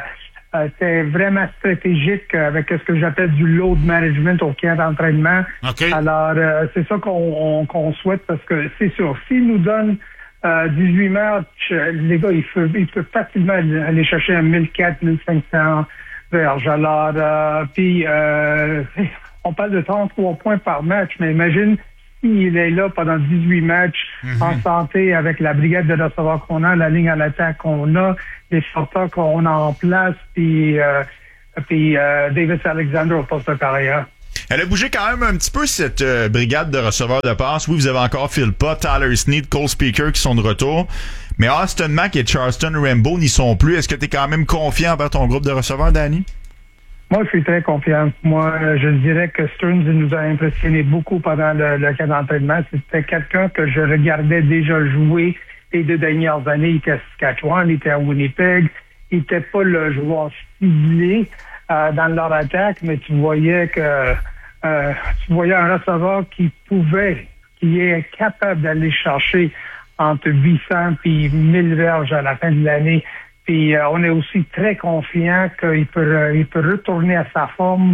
Euh, c'est vraiment stratégique avec ce que j'appelle du load management au camp d'entraînement. Okay. Alors, euh, c'est ça qu'on on, qu'on souhaite parce que c'est sûr, s'ils nous donnent euh, dix-huit matchs, les gars, ils peuvent, ils peuvent facilement aller chercher un mille quatre cents, mille cinq cents verges. Alors, euh, puis, euh, on parle de trente-trois points par match, mais imagine s'il est là pendant dix-huit matchs, mm-hmm. en santé, avec la brigade de receveurs qu'on a, la ligne à l'attaque qu'on a, les sorteurs qu'on a en place, puis, euh, puis euh, Davis Alexander au poste de carrière. Elle a bougé quand même un petit peu, cette euh, brigade de receveurs de passe. Oui, vous avez encore Phil Pott, Tyler Snead, Cole Speaker qui sont de retour. Mais Austin Mack et Charleston Rambo n'y sont plus. Est-ce que tu es quand même confiant envers ton groupe de receveurs, Danny? Moi, je suis très confiant. Moi, je dirais que Stearns nous a impressionné beaucoup pendant le, le camp d'entraînement. C'était quelqu'un que je regardais déjà jouer les deux dernières années. Il était à Saskatchewan, il était à Winnipeg. Il n'était pas le joueur ciblé euh, dans leur attaque, mais tu voyais que euh, tu voyais un receveur qui pouvait, qui est capable d'aller chercher entre huit cents et mille verges à la fin de l'année. Puis euh, on est aussi très confiant qu'il peut, euh, il peut retourner à sa forme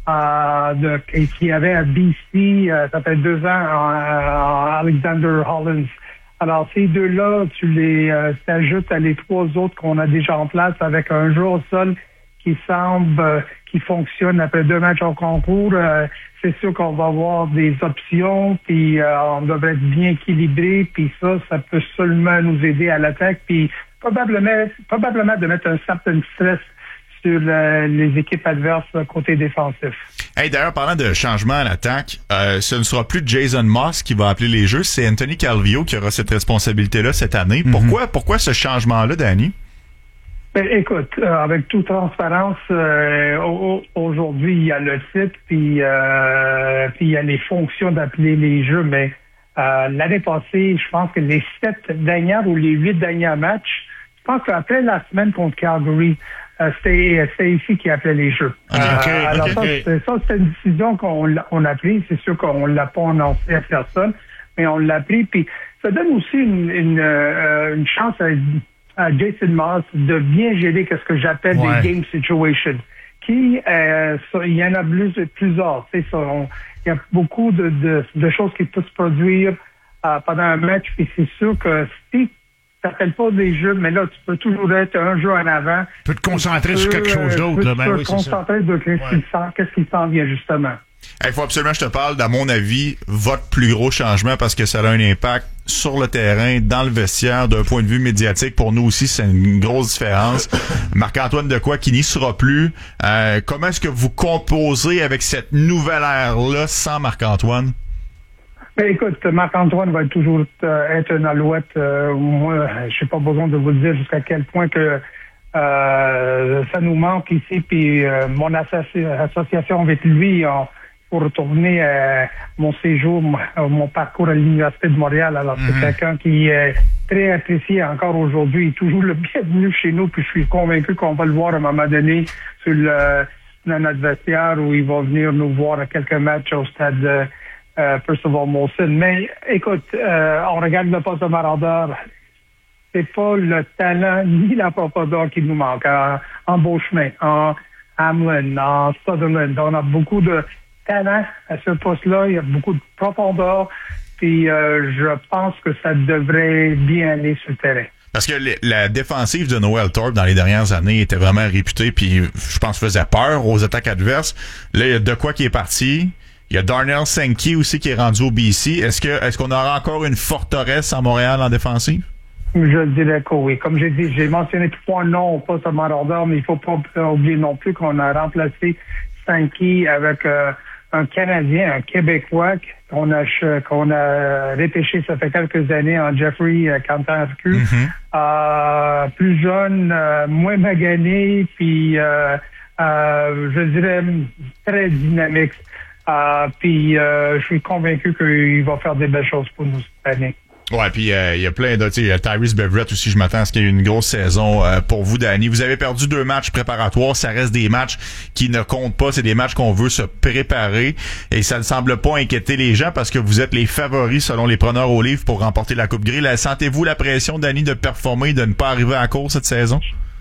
euh, de, qu'il avait à B C, euh, ça fait deux ans, en, en Alexander Hollins. Alors, ces deux-là, tu les euh, t'ajoutes à les trois autres qu'on a déjà en place avec un jeu au sol qui semble, euh, qui fonctionne après deux matchs au concours. Euh, c'est sûr qu'on va avoir des options, puis euh, on devrait être bien équilibré, puis ça, ça peut seulement nous aider à l'attaque, puis probablement, probablement de mettre un certain stress sur euh, les équipes adverses côté défensif. Hey, d'ailleurs, parlant de changement à l'attaque, euh, ce ne sera plus Jason Moss qui va appeler les jeux, c'est Anthony Calvillo qui aura cette responsabilité-là cette année. Mm-hmm. Pourquoi, pourquoi ce changement-là, Danny? Ben, écoute, euh, avec toute transparence, euh, au, aujourd'hui, il y a le titre, puis euh, puis il y a les fonctions d'appeler les jeux, mais euh, l'année passée, je pense que les sept dernières ou les huit derniers matchs, je pense qu'après la semaine contre Calgary, euh, c'était, c'était ici qui appelait les jeux. Okay, okay, euh, alors okay, ça, okay. C'est, ça, c'est une décision qu'on on a prise. C'est sûr qu'on l'a pas annoncé à personne, mais on l'a pris. Puis ça donne aussi une, une, euh, une chance à, à Jason Moss de bien gérer ce que j'appelle ouais. des game situations. Qui, euh, ça, il y en a plus, plusieurs. Tu sais, ça, on, il y a beaucoup de, de, de choses qui peuvent se produire euh, pendant un match. Puis c'est sûr que si ça s'appelle pas des jeux, mais là, tu peux toujours être un jeu en avant. Tu peux te concentrer sur quelque chose d'autre. Tu là, peux ben te oui, concentrer sur qu'est-ce qui s'en vient, justement. Il faut absolument que je te parle, à mon avis, votre plus gros changement parce que ça a un impact sur le terrain, dans le vestiaire, d'un point de vue médiatique. Pour nous aussi, c'est une grosse différence. Marc-Antoine Dequoy qui n'y sera plus. Euh, comment est-ce que vous composez avec cette nouvelle ère-là sans Marc-Antoine? Ben, écoute, Marc-Antoine va toujours euh, être une alouette. Euh, moi, je n'ai pas besoin de vous dire jusqu'à quel point que euh, ça nous manque ici. Puis euh, mon associ- association avec lui, on, pour retourner à mon séjour, mon parcours à l'Université de Montréal. Alors, mm-hmm. c'est quelqu'un qui est très apprécié encore aujourd'hui. Il est toujours le bienvenu chez nous. Puis je suis convaincu qu'on va le voir à un moment donné sur le, dans notre vestiaire où il va venir nous voir à quelques matchs au stade de Euh, Percival Molson. Mais écoute, euh, on regarde le poste de marauder. C'est pas le talent ni la profondeur qui nous manque. En, en Beauchemin, en Hamlin, en Sutherland, on a beaucoup de talent à ce poste-là. Il y a beaucoup de profondeur. Puis euh, je pense que ça devrait bien aller sur le terrain. Parce que les, la défensive de Noel Thorpe dans les dernières années était vraiment réputée, puis je pense faisait peur aux attaques adverses. Là, il y a de quoi qui est parti. Il y a Darnell Sankey aussi qui est rendu au B C. Est-ce que est-ce qu'on aura encore une forteresse à Montréal en défensive? Je dirais que oui. Comme j'ai dit, j'ai mentionné trois noms au poste de marauder, mais il faut pas oublier non plus qu'on a remplacé Sankey avec euh, un Canadien, un Québécois qu'on a qu'on a repêché ça fait quelques années en Jeffrey euh, Cantan-Arcu. Mm-hmm. Euh, plus jeune, euh, moins magané, puis euh, euh, je dirais très dynamique. Euh, puis euh, je suis convaincu qu'il va faire des belles choses pour nous cette année. Ouais, puis il euh, y a plein d'autres. Il y a Tyrese Beverett aussi, je m'attends à ce qu'il y ait une grosse saison euh, pour vous, Danny. Vous avez perdu deux matchs préparatoires. Ça reste des matchs qui ne comptent pas. C'est des matchs qu'on veut se préparer. Et ça ne semble pas inquiéter les gens parce que vous êtes les favoris selon les preneurs au livre pour remporter la Coupe Grey. Là, sentez-vous la pression, Danny, de performer, de ne pas arriver à court cette saison?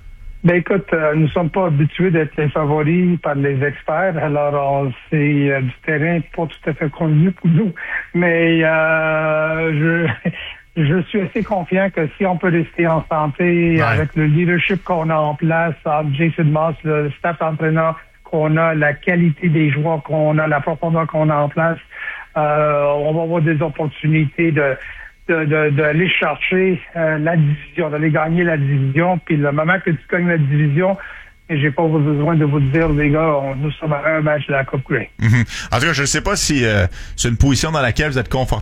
Ben écoute, euh, nous sommes pas habitués d'être les favoris par les experts, alors on, c'est euh, du terrain pas tout à fait connu pour nous. Mais euh, je je suis assez confiant que si on peut rester en santé ouais. avec le leadership qu'on a en place, entre Jason Moss, le staff d'entraîneur qu'on a, la qualité des joueurs qu'on a, la profondeur qu'on a en place, euh, on va avoir des opportunités de de, de, d'aller chercher euh, la division, d'aller gagner la division. Puis le moment que tu gagnes la division, et j'ai pas besoin de vous dire, les gars, on, nous sommes à un match de la Coupe Grey. Mm-hmm. En tout cas, je ne sais pas si euh, c'est une position dans laquelle vous êtes confortable.